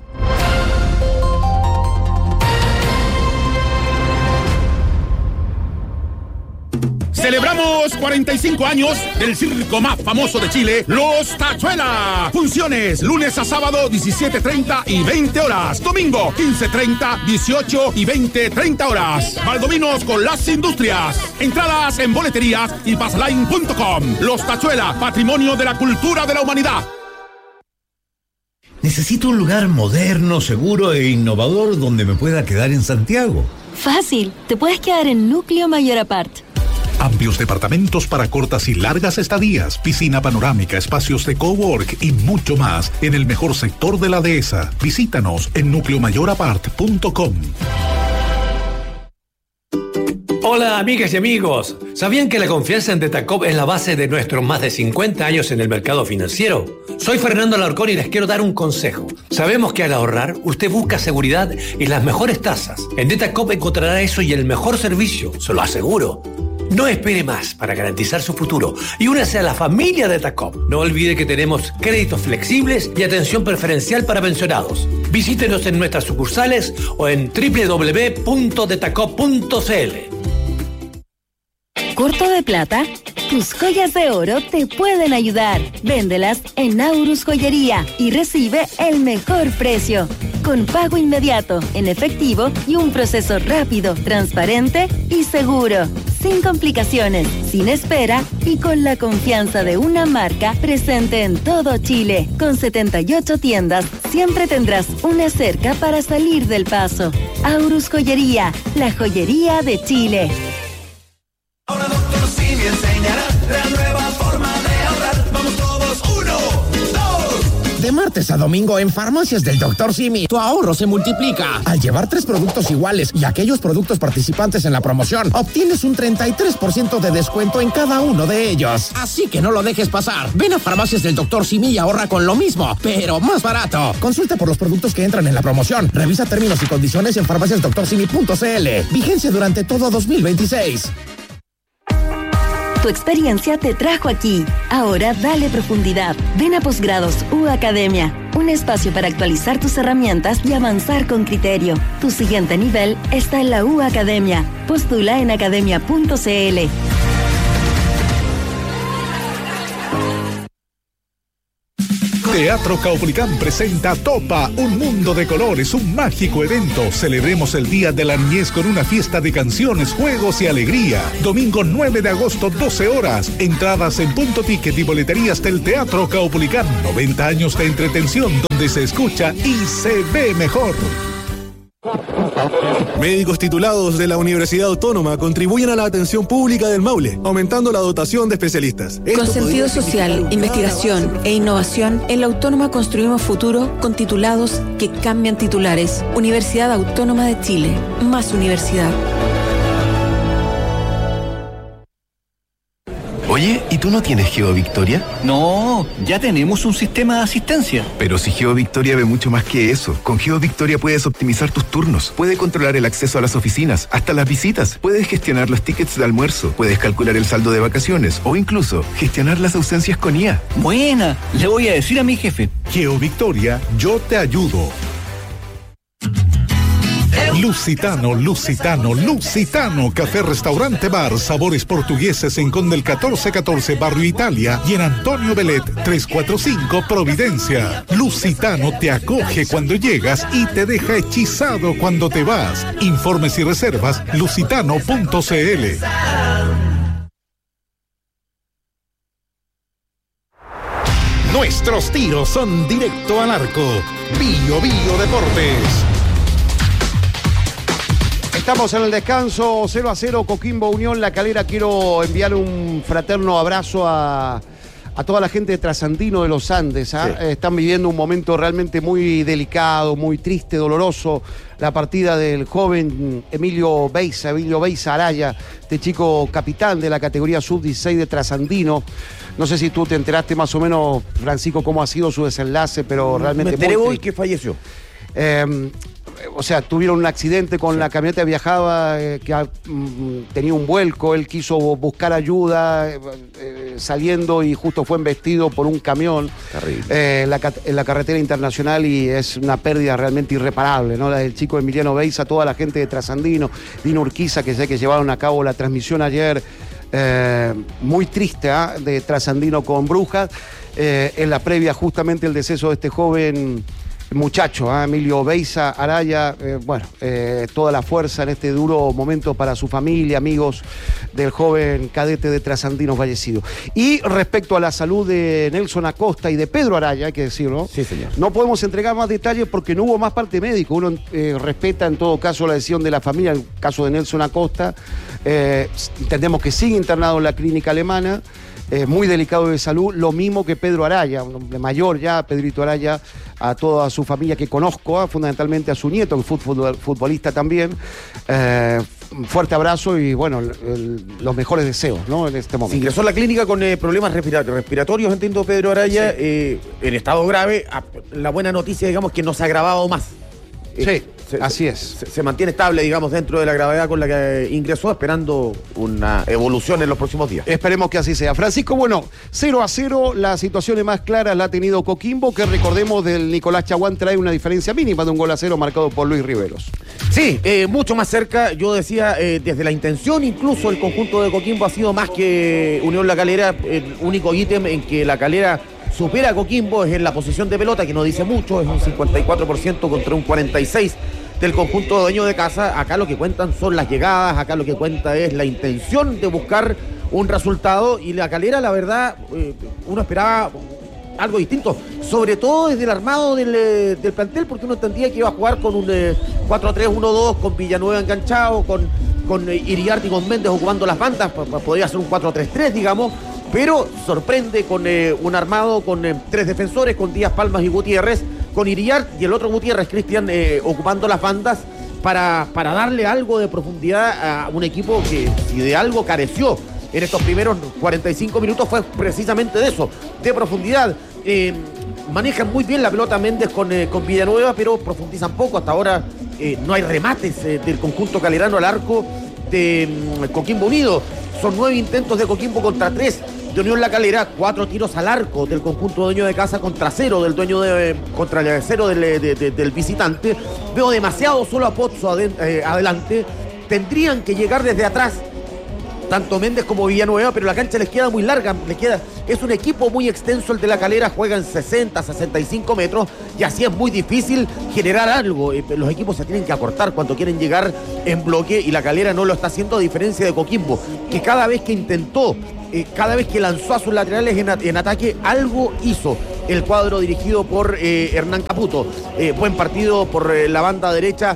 K: Celebramos 45 años del circo más famoso de Chile, Los Tachuela. Funciones lunes a sábado 17:30 y 20 horas. Domingo 15:30, 18 y 20:30 horas. Valdominos con las industrias. Entradas en boleterías y passline.com. Los Tachuela, patrimonio de la cultura de la humanidad.
L: Necesito un lugar moderno, seguro e innovador donde me pueda quedar en Santiago.
M: Fácil, te puedes quedar en Núcleo Mayor Apart.
N: Amplios departamentos para cortas y largas estadías, piscina panorámica, espacios de cowork y mucho más en el mejor sector de la dehesa. Visítanos en nucleomayorapart.com.
O: Hola amigas y amigos, ¿sabían que la confianza en Detacop es la base de nuestros más de 50 años en el mercado financiero? Soy Fernando Alarcón y les quiero dar un consejo. Sabemos que al ahorrar, usted busca seguridad y las mejores tasas. En Detacop encontrará eso y el mejor servicio, se lo aseguro. No espere más para garantizar su futuro y únase a la familia de Detacop. No olvide que tenemos créditos flexibles y atención preferencial para pensionados. Visítenos en nuestras sucursales o en www.detacop.cl.
M: ¿Corto de plata? Tus joyas de oro te pueden ayudar. Véndelas en Aurus Joyería y recibe el mejor precio. Con pago inmediato, en efectivo y un proceso rápido, transparente y seguro. Sin complicaciones, sin espera y con la confianza de una marca presente en todo Chile. Con 78 tiendas, siempre tendrás una cerca para salir del paso. Aurus Joyería, la joyería de Chile.
P: Ahora Dr. Simi enseñará la nueva forma de ahorrar. Vamos todos, 1, 2.
Q: De martes a domingo en Farmacias del Dr. Simi, tu ahorro se multiplica. Al llevar 3 productos iguales y aquellos productos participantes en la promoción, obtienes un 33% de descuento en cada uno de ellos. Así que no lo dejes pasar. Ven a Farmacias del Dr. Simi y ahorra con lo mismo, pero más barato. Consulta por los productos que entran en la promoción. Revisa términos y condiciones en farmaciasdoctorsimi.cl. Vigencia durante todo 2026.
M: Tu Tu experiencia te trajo aquí. Ahora dale profundidad. Ven a Posgrados U Academia. Un espacio para actualizar tus herramientas y avanzar con criterio. Tu siguiente nivel está en la U Academia. Postula en academia.cl.
N: Teatro Caupolicán presenta Topa, un mundo de colores, un mágico evento. Celebremos el Día de la Niñez con una fiesta de canciones, juegos y alegría. Domingo 9 de agosto, 12 horas. Entradas en Punto Ticket y boleterías del Teatro Caupolicán. 90 años de entretención donde se escucha y se ve mejor.
R: Médicos titulados de la Universidad Autónoma contribuyen a la atención pública del Maule, aumentando la dotación de especialistas.
S: Con sentido social, investigación e innovación, en la Autónoma construimos futuro con titulados que cambian titulares. Universidad Autónoma de Chile. Más universidad.
T: Oye, ¿y tú no tienes GeoVictoria?
U: No, ya tenemos un sistema de asistencia.
T: Pero si GeoVictoria ve mucho más que eso. Con GeoVictoria puedes optimizar tus turnos, puedes controlar el acceso a las oficinas, hasta las visitas, puedes gestionar los tickets de almuerzo, puedes calcular el saldo de vacaciones o incluso gestionar las ausencias con IA.
U: Buena, le voy a decir a mi jefe.
N: GeoVictoria, yo te ayudo. Lusitano, Lusitano, Lusitano, café, restaurante, bar, sabores portugueses en Conde el 1414, Barrio Italia, y en Antonio Belet 345, Providencia. Lusitano te acoge cuando llegas y te deja hechizado cuando te vas. Informes y reservas, lusitano.cl.
K: Nuestros tiros son directo al arco. Bio Deportes.
A: Estamos en el descanso, 0-0, Coquimbo Unión La Calera. Quiero enviar un fraterno abrazo a toda la gente de Trasandino de los Andes. Sí. Están viviendo un momento realmente muy delicado, muy triste, doloroso. La partida del joven Emilio Beiza Araya, este chico capitán de la categoría sub-16 de Trasandino. No sé si tú te enteraste más o menos, Francisco, cómo ha sido su desenlace, pero realmente...
B: Me enteré hoy que falleció.
A: O sea, tuvieron un accidente con la camioneta, viajaba, que tenía un vuelco, él quiso buscar ayuda saliendo y justo fue embestido por un camión en la carretera internacional, y es una pérdida realmente irreparable, ¿no? La del chico Emiliano Beiza, toda la gente de Trasandino, Dino Urquiza, que sé que llevaron a cabo la transmisión ayer, muy triste, de Trasandino con Brujas, en la previa justamente el deceso de este joven muchacho, Emilio Beiza Araya. Toda la fuerza en este duro momento para su familia, amigos del joven cadete de Trasandino fallecido. Y respecto a la salud de Nelson Acosta y de Pedro Araya, hay que decirlo,
B: sí, señor,
A: no podemos entregar más detalles porque no hubo más parte médico. Uno respeta en todo caso la decisión de la familia. En el caso de Nelson Acosta, entendemos que sigue internado en la clínica alemana, muy delicado de salud, lo mismo que Pedro Araya, un hombre mayor ya, Pedrito Araya, a toda su familia que conozco, fundamentalmente a su nieto, que es futbolista también. Fuerte abrazo y bueno, los mejores deseos, ¿no? En este momento.
B: Se ingresó a la clínica con problemas respiratorios, entiendo, Pedro Araya, sí. En estado grave. La buena noticia, digamos, que no se ha agravado más.
A: Sí, así es.
B: Se mantiene estable, digamos, dentro de la gravedad con la que ingresó, esperando una evolución en los próximos días.
A: Esperemos que así sea. Francisco, bueno, 0-0, las situaciones más claras la ha tenido Coquimbo, que recordemos del Nicolás Chaguán trae una diferencia mínima de 1-0 marcado por Luis Riveros.
B: Sí, mucho más cerca. Yo decía, desde la intención, incluso el conjunto de Coquimbo ha sido más que Unión La Calera. El único ítem en que La Calera supera a Coquimbo es en la posición de pelota, que no dice mucho, es un 54% contra un 46% del conjunto dueño de casa. Acá lo que cuentan son las llegadas, acá lo que cuenta es la intención de buscar un resultado, y La Calera, la verdad, uno esperaba algo distinto, sobre todo desde el armado del plantel, porque uno entendía que iba a jugar con un 4-3-1-2, con Villanueva enganchado, con Iriarte y con Méndez ocupando las bandas. Podría ser un 4-3-3, digamos, pero sorprende con un armado con 3 defensores, con Díaz, Palmas y Gutiérrez, con Iriarte y el otro Gutiérrez, Cristian, ocupando las bandas para darle algo de profundidad a un equipo que, si de algo careció en estos primeros 45 minutos, fue precisamente de eso, de profundidad. Manejan muy bien la pelota Méndez con Villanueva, pero profundizan poco. Hasta ahora no hay remates del conjunto calerano al arco de Coquimbo Unido. Son 9 intentos de Coquimbo contra 3 de Unión La Calera, 4 tiros al arco del conjunto dueño de casa contra 0 del dueño contra el 0 del visitante. Veo demasiado solo a Pozzo adelante. Tendrían que llegar desde atrás tanto Méndez como Villanueva, pero la cancha les queda muy larga, es un equipo muy extenso el de La Calera, juega en 60, 65 metros y así es muy difícil generar algo. Los equipos se tienen que acortar cuando quieren llegar en bloque y La Calera no lo está haciendo, a diferencia de Coquimbo, que cada vez que intentó, cada vez que lanzó a sus laterales en ataque, algo hizo el cuadro dirigido por Hernán Caputo. Buen partido por la banda derecha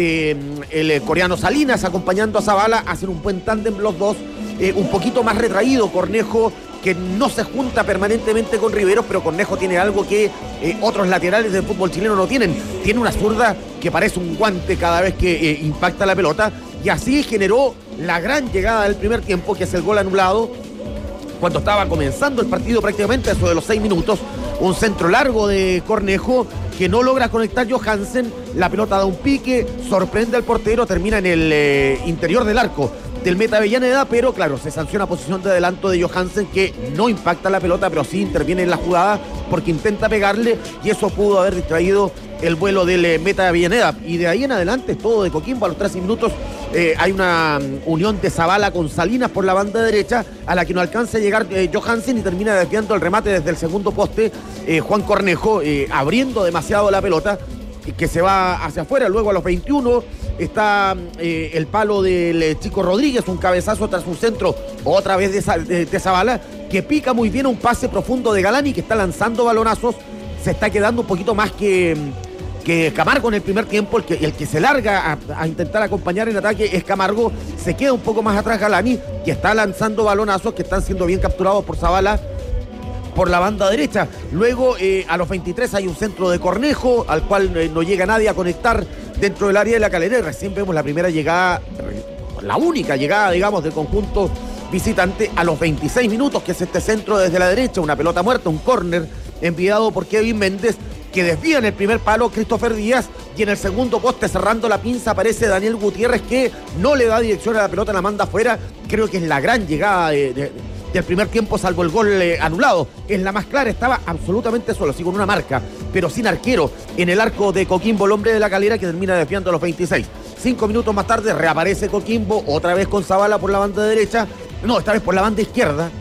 B: el coreano Salinas acompañando a Zavala, hacen un buen tándem los dos, un poquito más retraído Cornejo, que no se junta permanentemente con Riveros, pero Cornejo tiene algo que otros laterales del fútbol chileno no tienen, tiene una zurda que parece un guante cada vez que impacta la pelota, y así generó la gran llegada del primer tiempo, que es el gol anulado cuando estaba comenzando el partido, prácticamente eso de los 6 minutos, un centro largo de Cornejo que no logra conectar Johansen, la pelota da un pique, sorprende al portero, termina en el interior del arco del meta Avellaneda, pero claro, se sanciona posición de adelanto de Johansen, que no impacta la pelota, pero sí interviene en la jugada porque intenta pegarle, y eso pudo haber distraído el vuelo del meta Avellaneda. Y de ahí en adelante es todo de Coquimbo. A los 13 minutos hay una unión de Zavala con Salinas por la banda derecha, a la que no alcanza a llegar Johansen, y termina desviando el remate desde el segundo poste Juan Cornejo, abriendo demasiado la pelota, que se va hacia afuera. Luego a los 21 está el palo del Chico Rodríguez, un cabezazo tras un centro otra vez de Zavala, que pica muy bien un pase profundo de Galani, que está lanzando balonazos. Se está quedando un poquito más que Camargo en el primer tiempo. El que se larga a intentar acompañar en ataque es Camargo. Se queda un poco más atrás Galani, que está lanzando balonazos que están siendo bien capturados por Zavala por la banda derecha. Luego a los 23 hay un centro de Cornejo al cual no llega nadie a conectar dentro del área de La Calera, y recién vemos la primera llegada, la única llegada, digamos, del conjunto visitante a los 26 minutos, que es este centro desde la derecha, una pelota muerta, un córner enviado por Kevin Méndez, que desvía en el primer palo Christopher Díaz, y en el segundo poste, cerrando la pinza, aparece Daniel Gutiérrez, que no le da dirección a la pelota, la manda afuera. Creo que es la gran llegada del primer tiempo, salvo el gol anulado. Es la más clara, estaba absolutamente solo, sí, con una marca, pero sin arquero en el arco de Coquimbo, el hombre de La Calera, que termina desviando a los 26. 5 minutos más tarde reaparece Coquimbo, otra vez con Zavala por la banda derecha, no, esta vez por la banda izquierda.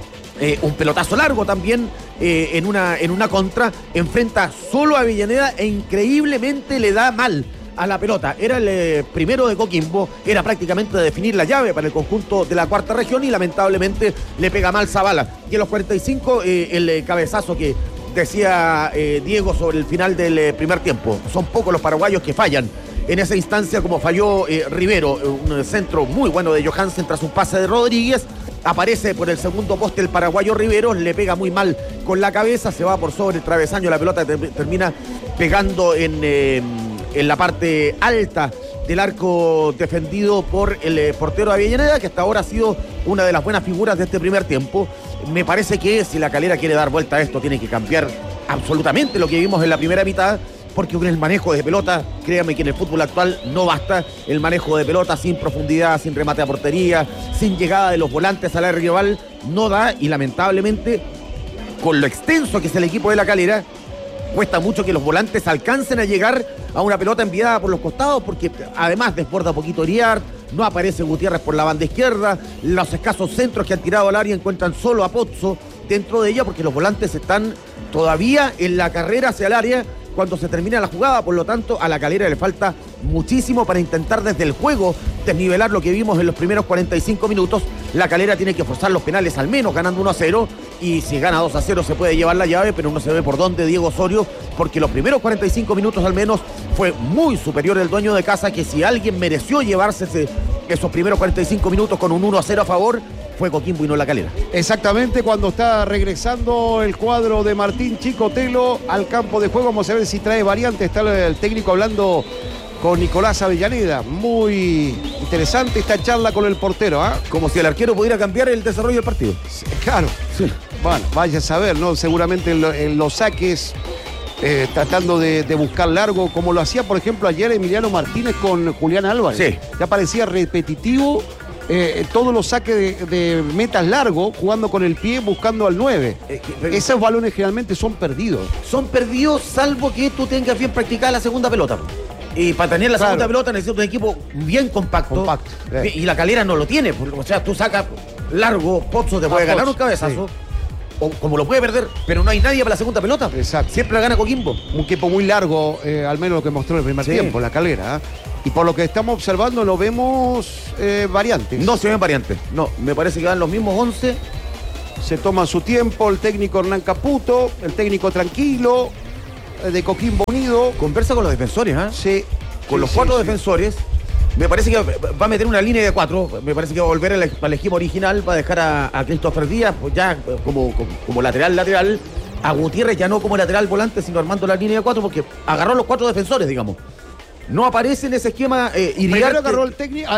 B: Un pelotazo largo también en una contra, enfrenta solo a Avellaneda e increíblemente le da mal a la pelota. Era el primero de Coquimbo, era prácticamente definir la llave para el conjunto de la cuarta región, y lamentablemente le pega mal Zavala. Y en los 45 el cabezazo que decía Diego sobre el final del primer tiempo. Son pocos los paraguayos que fallan en esa instancia, como falló Rivero, un centro muy bueno de Johansen tras un pase de Rodríguez. Aparece por el segundo poste el paraguayo Rivero, le pega muy mal con la cabeza, se va por sobre el travesaño, la pelota termina pegando en la parte alta del arco defendido por el portero Avellaneda, que hasta ahora ha sido una de las buenas figuras de este primer tiempo. Me parece que si La Calera quiere dar vuelta a esto, tiene que cambiar absolutamente lo que vimos en la primera mitad, porque con el manejo de pelota, créame que en el fútbol actual no basta el manejo de pelota sin profundidad, sin remate a portería, sin llegada de los volantes al área rival, no da, y lamentablemente, con lo extenso que es el equipo de La Calera, cuesta mucho que los volantes alcancen a llegar a una pelota enviada por los costados, porque además desborda poquito Iriart, no aparece Gutiérrez por la banda izquierda, los escasos centros que han tirado al área encuentran solo a Pozzo dentro de ella, porque los volantes están todavía en la carrera hacia el área cuando se termina la jugada. Por lo tanto, a La Calera le falta muchísimo para intentar desde el juego desnivelar lo que vimos en los primeros 45 minutos. La Calera tiene que forzar los penales al menos ganando 1-0, y si gana 2-0 se puede llevar la llave, pero no se ve por dónde Diego Osorio, porque los primeros 45 minutos al menos fue muy superior el dueño de casa, que si alguien mereció llevarse esos primeros 45 minutos con un 1-0 a favor, fue Coquimbo y no La Calera.
A: Exactamente, cuando está regresando el cuadro de Martín Chicotelo al campo de juego, vamos a ver si trae variantes. Está el técnico hablando con Nicolás Avellaneda. Muy interesante esta charla con el portero, ¿ah?
B: Como si el arquero pudiera cambiar el desarrollo del partido.
A: Claro. Sí. Bueno, vaya a saber, ¿no? Seguramente en los saques, tratando de buscar largo, como lo hacía, por ejemplo, ayer Emiliano Martínez con Julián Álvarez.
B: Sí.
A: Ya parecía repetitivo todos los saques de metas largos, jugando con el pie, buscando al 9. Esos balones generalmente son perdidos.
B: Son perdidos salvo que tú tengas bien practicada la segunda pelota. Y para tener la segunda pelota necesitas un equipo bien compacto. Y La Calera no lo tiene. O sea, tú sacas largo, Pozzo te puede ganar un cabezazo. O como lo puede perder, pero no hay nadie para la segunda pelota.
A: Exacto.
B: Siempre la gana Coquimbo.
A: Un equipo muy largo, al menos lo que mostró en el primer tiempo, La Calera. Y por lo que estamos observando, no vemos variantes.
B: No se ven variantes. No, me parece que van los mismos 11.
A: Se toma su tiempo el técnico Hernán Caputo, el técnico tranquilo de Coquimbo Unido.
B: Conversa con los defensores, ¿ah?
A: Sí.
B: Con los 4 defensores. Me parece que va a meter una línea de 4. Me parece que va a volver al esquema original. Va a dejar a Christopher Díaz pues ya como lateral. A Gutiérrez ya no como lateral volante, sino armando la línea de 4 porque agarró los 4 defensores, digamos. No aparece en ese esquema Iriarte.
A: Primero agarró el técnico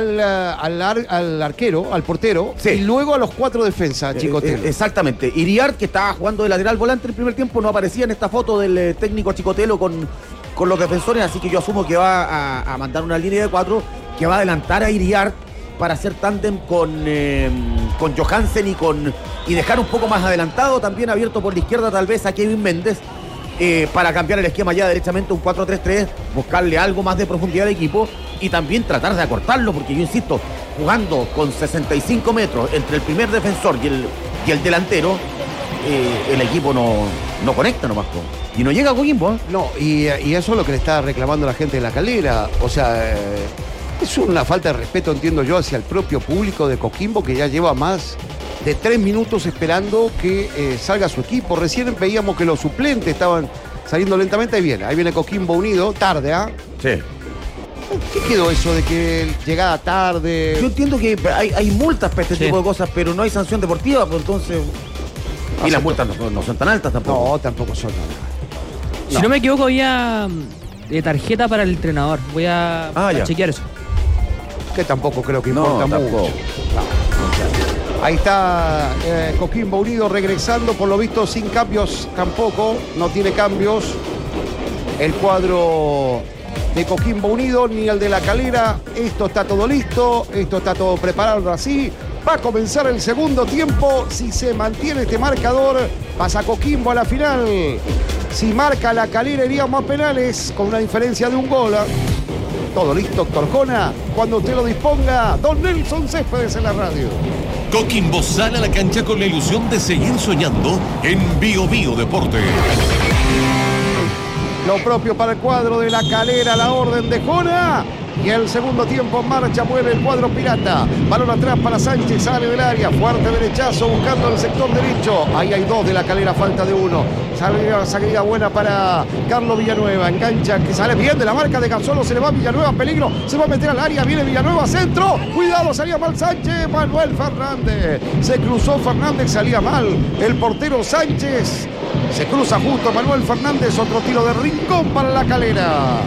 A: al arquero, al portero, y luego a los 4 defensas, Chicotelo.
B: Exactamente. Iriarte, que estaba jugando de lateral volante en el primer tiempo, no aparecía en esta foto del técnico Chicotelo con los defensores, así que yo asumo que va a mandar una línea de 4 que va a adelantar a Iriarte para hacer tándem con Johansen y dejar un poco más adelantado, también abierto por la izquierda tal vez a Kevin Méndez. Para cambiar el esquema ya derechamente un 4-3-3, buscarle algo más de profundidad al equipo y también tratar de acortarlo, porque yo insisto, jugando con 65 metros entre el primer defensor y el delantero, el equipo no conecta nomás. Y no llega a Coquimbo.
A: No, y eso es lo que le está reclamando la gente de La Calera. O sea, es una falta de respeto, entiendo yo, hacia el propio público de Coquimbo, que ya lleva más de 3 minutos esperando que salga su equipo. Recién veíamos que los suplentes estaban saliendo lentamente. Ahí viene Coquimbo Unido, tarde, ¿ah?
B: Sí.
A: ¿Qué quedó eso de que llegada tarde?
B: Yo entiendo que hay multas para este tipo de cosas, pero no hay sanción deportiva, pues entonces... Y las multas no son tan altas tampoco.
A: No, tampoco son nada.
D: Si no me equivoco, había tarjeta para el entrenador. Voy a chequear eso.
A: Que tampoco creo que importa mucho. Ahí está Coquimbo Unido regresando, por lo visto sin cambios tampoco, no tiene cambios el cuadro de Coquimbo Unido ni el de La Calera. Esto está todo listo, esto está todo preparado así. Va a comenzar el segundo tiempo. Si se mantiene este marcador, pasa Coquimbo a la final. Si marca La Calera, iríamos a penales con una diferencia de 1 gol. Todo listo, Doctor Jona. Cuando usted lo disponga, don Nelson Céspedes en la radio.
C: Coquimbo sale a la cancha con la ilusión de seguir soñando en Bio Bio Deporte.
A: Lo propio para el cuadro de La Calera, la orden de Jona. Y el segundo tiempo en marcha, mueve el cuadro pirata. Balón atrás para Sánchez, sale del área. Fuerte derechazo buscando el sector derecho. Ahí hay 2 de La Calera, falta de 1. Salida buena para Carlos Villanueva. Engancha, que sale bien de la marca de Gazzolo. Se le va Villanueva, peligro. Se va a meter al área. Viene Villanueva, centro. Cuidado, salía mal Sánchez. Manuel Fernández. Se cruzó Fernández, salía mal. El portero Sánchez. Se cruza justo Manuel Fernández. Otro tiro de rincón para La Calera.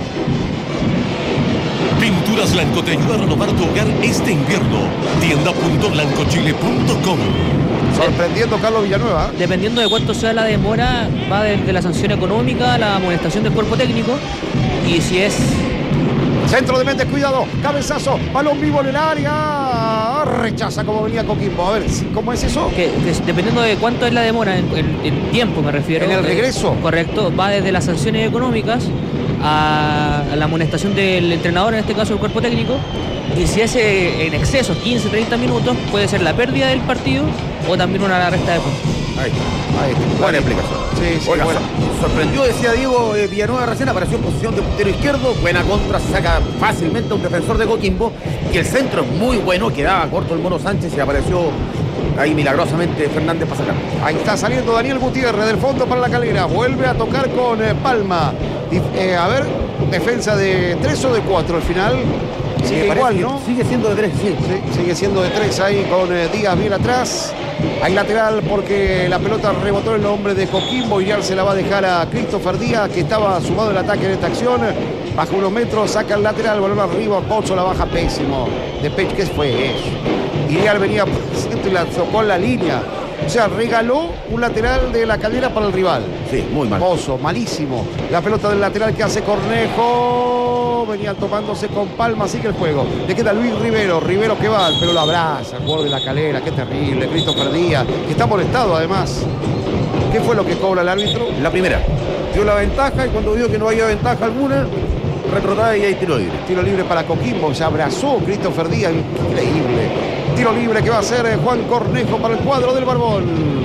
C: Pinturas Blanco te ayuda a renovar tu hogar este invierno. Tienda.blancochile.com.
A: Sorprendiendo Carlos Villanueva.
D: Dependiendo de cuánto sea la demora, va desde la sanción económica a la amonestación del cuerpo técnico. Y si es...
A: Centro de Méndez, cuidado, cabezazo, balón vivo en el área. Rechaza como venía Coquimbo. A ver, ¿cómo es eso?
D: Que dependiendo de cuánto es la demora, en tiempo me refiero.
A: ¿En el regreso?
D: Correcto, va desde las sanciones económicas a la amonestación del entrenador, en este caso el cuerpo técnico. Y si es en exceso, 15, 30 minutos, puede ser la pérdida del partido o también una resta de puntos.
B: Ahí está. Buena explicación.
A: Sí,
B: Oiga,
A: bueno.
B: Sorprendió, decía Diego Villanueva recién, apareció en posición de puntero izquierdo, buena contra, se saca fácilmente a un defensor de Coquimbo, y el centro es muy bueno, quedaba corto el Mono Sánchez y apareció ahí milagrosamente Fernández para sacar.
A: Ahí está saliendo Daniel Gutiérrez del fondo para La Calera, vuelve a tocar con Palma. A ver, defensa de 3 o de 4 al final. Sigue igual, ¿no?
B: Sigue siendo de 3, sí.
A: Sigue siendo de 3 ahí con Díaz bien atrás. Hay lateral porque la pelota rebotó en el hombre de Coquimbo y ya se la va a dejar a Christopher Díaz, que estaba sumado el ataque en esta acción. Baja unos metros, saca el lateral, balón arriba, Pozzo la baja pésimo. De Pech, ¿qué fue eso? Iriar venía y la tocó en la línea. O sea, regaló un lateral de La Calera para el rival.
B: Sí, muy mal.
A: Oso, malísimo. La pelota del lateral que hace Cornejo. Venía tomándose con palma, sigue el juego. Le queda Luis Rivero. Rivero que va, pero lo abraza. El jugador de La Calera, qué terrible. Christopher Díaz, que está molestado además. ¿Qué fue lo que cobra el árbitro?
B: La primera. Dio la ventaja y cuando vio que no había ventaja alguna, retrotrae y hay tiro libre.
A: Tiro libre para Coquimbo. Se abrazó Christopher Díaz. Increíble. Tiro libre que va a hacer Juan Cornejo para el cuadro del Barbón.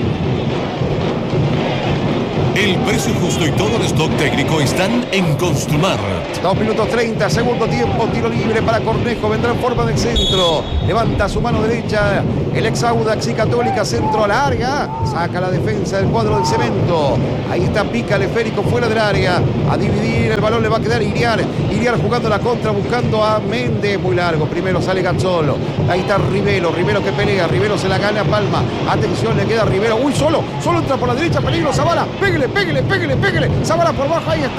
C: El precio justo y todo el stock técnico están en Construmar.
A: 2 minutos 30, segundo tiempo, tiro libre para Cornejo, vendrá en forma del centro, levanta su mano derecha, el ex Audax y Católica, centro a la área, saca la defensa del cuadro del Cemento, ahí está Pica, el esférico fuera del área, a dividir, el balón le va a quedar Iriar jugando la contra, buscando a Méndez, muy largo, primero sale Gazzolo, ahí está Rivero que pelea, Rivero se la gana a Palma, atención, le queda Rivero, uy, solo entra por la derecha, peligro, Zavala, pégale, Zavala por bajo, ahí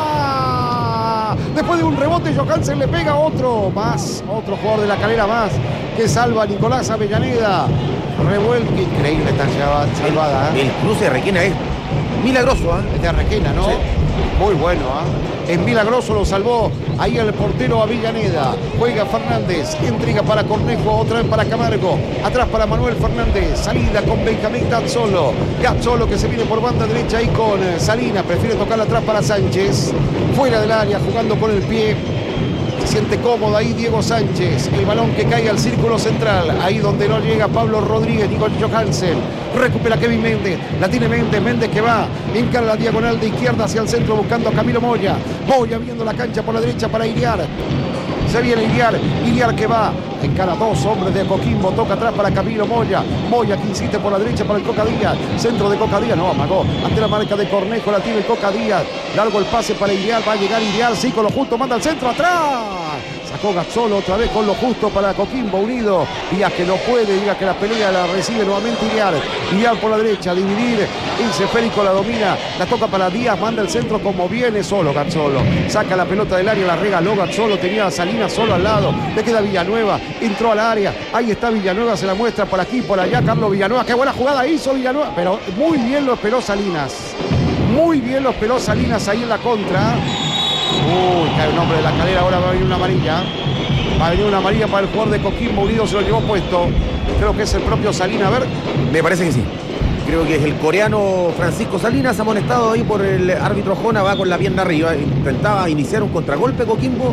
A: está. Después de un rebote, Johansen le pega otro jugador de La Calera más, que salva a Nicolás Avellaneda. Revuelque, increíble esta salvada.
B: El cruce de Requena es milagroso, ¿eh?
A: Es de Requena, ¿no? Sí. Muy bueno, ¿eh? Es milagroso, lo salvó ahí el portero Avellaneda. Juega Fernández, intriga para Cornejo, otra vez para Camargo, atrás para Manuel Fernández, salida con Benjamín Gazzolo que se viene por banda derecha ahí con Salinas, prefiere tocarla atrás para Sánchez, fuera del área, jugando con el pie. Se siente cómodo ahí Diego Sánchez, el balón que cae al círculo central, ahí donde no llega Pablo Rodríguez, Nicole Johansen, recupera Kevin Méndez, la tiene Méndez que va, encara la diagonal de izquierda hacia el centro buscando a Camilo Moya viendo la cancha por la derecha para Iriar, se viene Iriar que va, encara dos hombres de Coquimbo, toca atrás para Camilo Moya que insiste por la derecha para el Coca Díaz, centro de Coca Díaz, no, amagó, ante la marca de Cornejo, la tiene el Coca Díaz, largo el pase para Iriar, va a llegar Iriar, sí, con lo justo, manda al centro, atrás, sacó Gazzolo otra vez con lo justo para Coquimbo Unido, Díaz que no puede, Díaz que la pelea, la recibe nuevamente Iriar por la derecha, dividir, ese esférico la domina, la toca para Díaz, manda el centro como viene solo Gazzolo, saca la pelota del área, la regaló Gazzolo, tenía a Salinas solo al lado, le queda Villanueva, entró al área, ahí está Villanueva, se la muestra por aquí, por allá, Carlos Villanueva, qué buena jugada hizo Villanueva, pero muy bien lo esperó Salinas ahí en la contra. Uy, cae un hombre de La Calera, ahora va a venir una amarilla para el jugador de Coquimbo Unido, se lo llevó puesto, creo que es el propio Salinas, a ver.
B: Me parece que sí. Creo que es el coreano Francisco Salinas, amonestado ahí por el árbitro Jona, va con la pierna arriba, intentaba iniciar un contragolpe Coquimbo.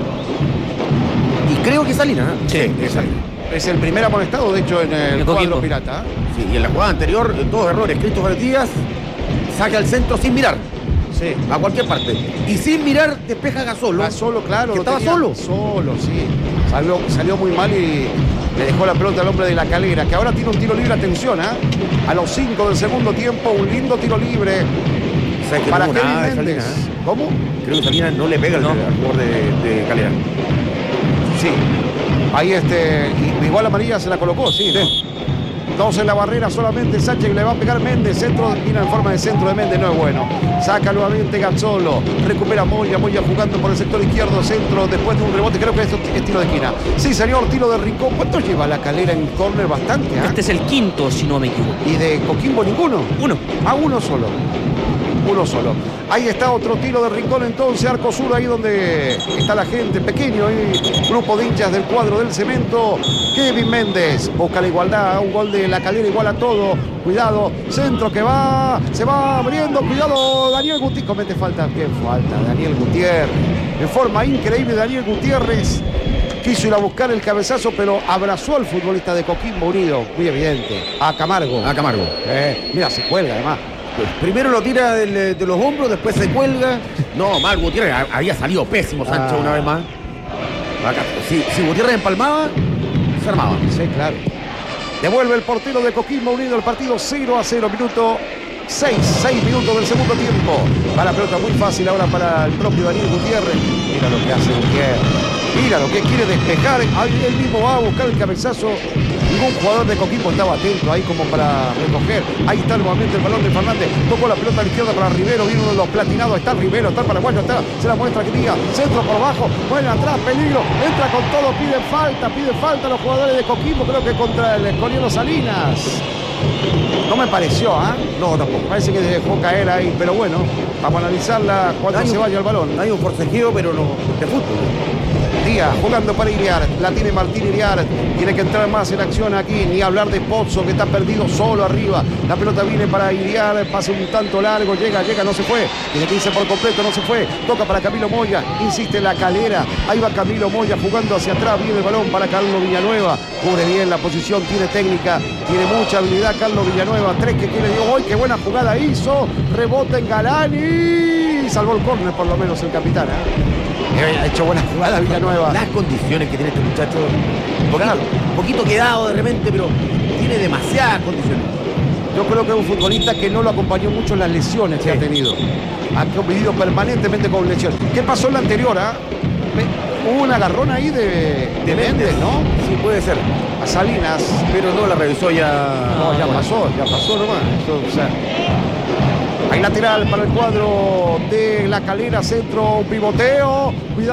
B: Y creo que Salinas, ¿eh?
A: Sí, es Salinas. Es el primer amonestado, de hecho, en el cuadro pirata.
B: Sí, y en la jugada anterior, dos errores. Christopher Díaz saca al centro sin mirar. Sí. A cualquier parte. Y sin mirar despeja Gazzolo.
A: Claro.
B: Que estaba solo.
A: Solo, sí. Salió muy mal y le dejó la pelota al hombre de La Calera, que ahora tiene un tiro libre, atención, a los 5 del segundo tiempo, un lindo tiro libre.
B: O sea, que
A: para
B: no
A: Kevin
B: Méndez.
A: Salinas, ¿Cómo?
B: Creo que Salinas no le pega al jugador de Calera.
A: Sí. Ahí igual amarilla se la colocó, sí. 2 en la barrera solamente, Sánchez le va a pegar Méndez, centro, viene en forma de centro de Méndez, no es bueno. Saca nuevamente Gazzolo, recupera Moya jugando por el sector izquierdo, centro, después de un rebote, creo que es tiro de esquina. Sí, señor, tiro de Rincón. ¿Cuánto lleva La Calera en córner? Bastante,
D: Este es el quinto, si no me equivoco.
A: ¿Y de Coquimbo ninguno?
D: Uno.
A: Uno solo. Ahí está otro tiro de Rincón, entonces arco sur, ahí donde está la gente, pequeño grupo de hinchas del cuadro del Cemento. Kevin Méndez busca la igualdad, un gol de La Calera igual a todo. Cuidado, centro que se va abriendo, cuidado Daniel Gutiérrez, comete falta, ¿quién falta? Daniel Gutiérrez, en forma increíble Daniel Gutiérrez. Quiso ir a buscar el cabezazo, pero abrazó al futbolista de Coquimbo Unido, muy evidente, a Camargo. Mira, se cuelga además.
B: Primero lo tira de los hombros, después se cuelga. No, mal Gutiérrez, había salido pésimo Sánchez una vez más. Si Gutiérrez empalmaba, se armaba.
A: Sí, claro. Devuelve el portero de Coquimbo Unido el partido 0-0, minuto 6 minutos del segundo tiempo. Va la pelota muy fácil ahora para el propio Daniel Gutiérrez. Mira lo que hace Gutiérrez. Mira lo que quiere despejar. Ahí él mismo va a buscar el cabezazo. Ningún jugador de Coquimbo estaba atento ahí como para recoger. Ahí está nuevamente el balón de Fernández. Tocó la pelota a la izquierda para Rivero. Viene uno de los platinados. Está el Rivero, está el paraguayo. Se la muestra que diga. Centro por abajo. Vuelve atrás. Peligro. Entra con todo. Pide falta a los jugadores de Coquimbo. Creo que contra el escoriano Salinas. No me pareció, ¿ah? No, tampoco. Parece que dejó caer ahí, pero bueno, vamos a analizarla cuando se vaya el balón.
B: Hay un forcejeo, pero no de fútbol.
A: Díaz jugando para Iriar, la tiene Martín Iriar, tiene que entrar más en acción aquí, ni hablar de Pozzo que está perdido solo arriba, la pelota viene para Iriar, pasa un tanto largo, llega, no se fue, tiene que irse por completo, no se fue, toca para Camilo Moya, insiste en La Calera, ahí va Camilo Moya jugando hacia atrás, viene el balón para Carlos Villanueva, cubre bien la posición, tiene técnica, tiene mucha habilidad Carlos Villanueva, 3 que quiere Diego hoy, qué buena jugada hizo, rebota en Galani, salvó el córner por lo menos el capitán, Ha hecho buena jugada Villanueva.
B: Las condiciones que tiene este muchacho, un poquito quedado de repente, pero tiene demasiadas condiciones.
A: Yo creo que es un futbolista que no lo acompañó mucho en las lesiones que ha tenido. Ha convivido permanentemente con lesiones. ¿Qué pasó en la anterior? Hubo un agarrón ahí de Méndez, ¿no?
B: Sí, puede ser.
A: A Salinas.
B: Pero no la revisó ya.
A: No, ya pasó nomás. O sea, hay lateral para el cuadro de La Calera, centro, pivoteo. Cuidado.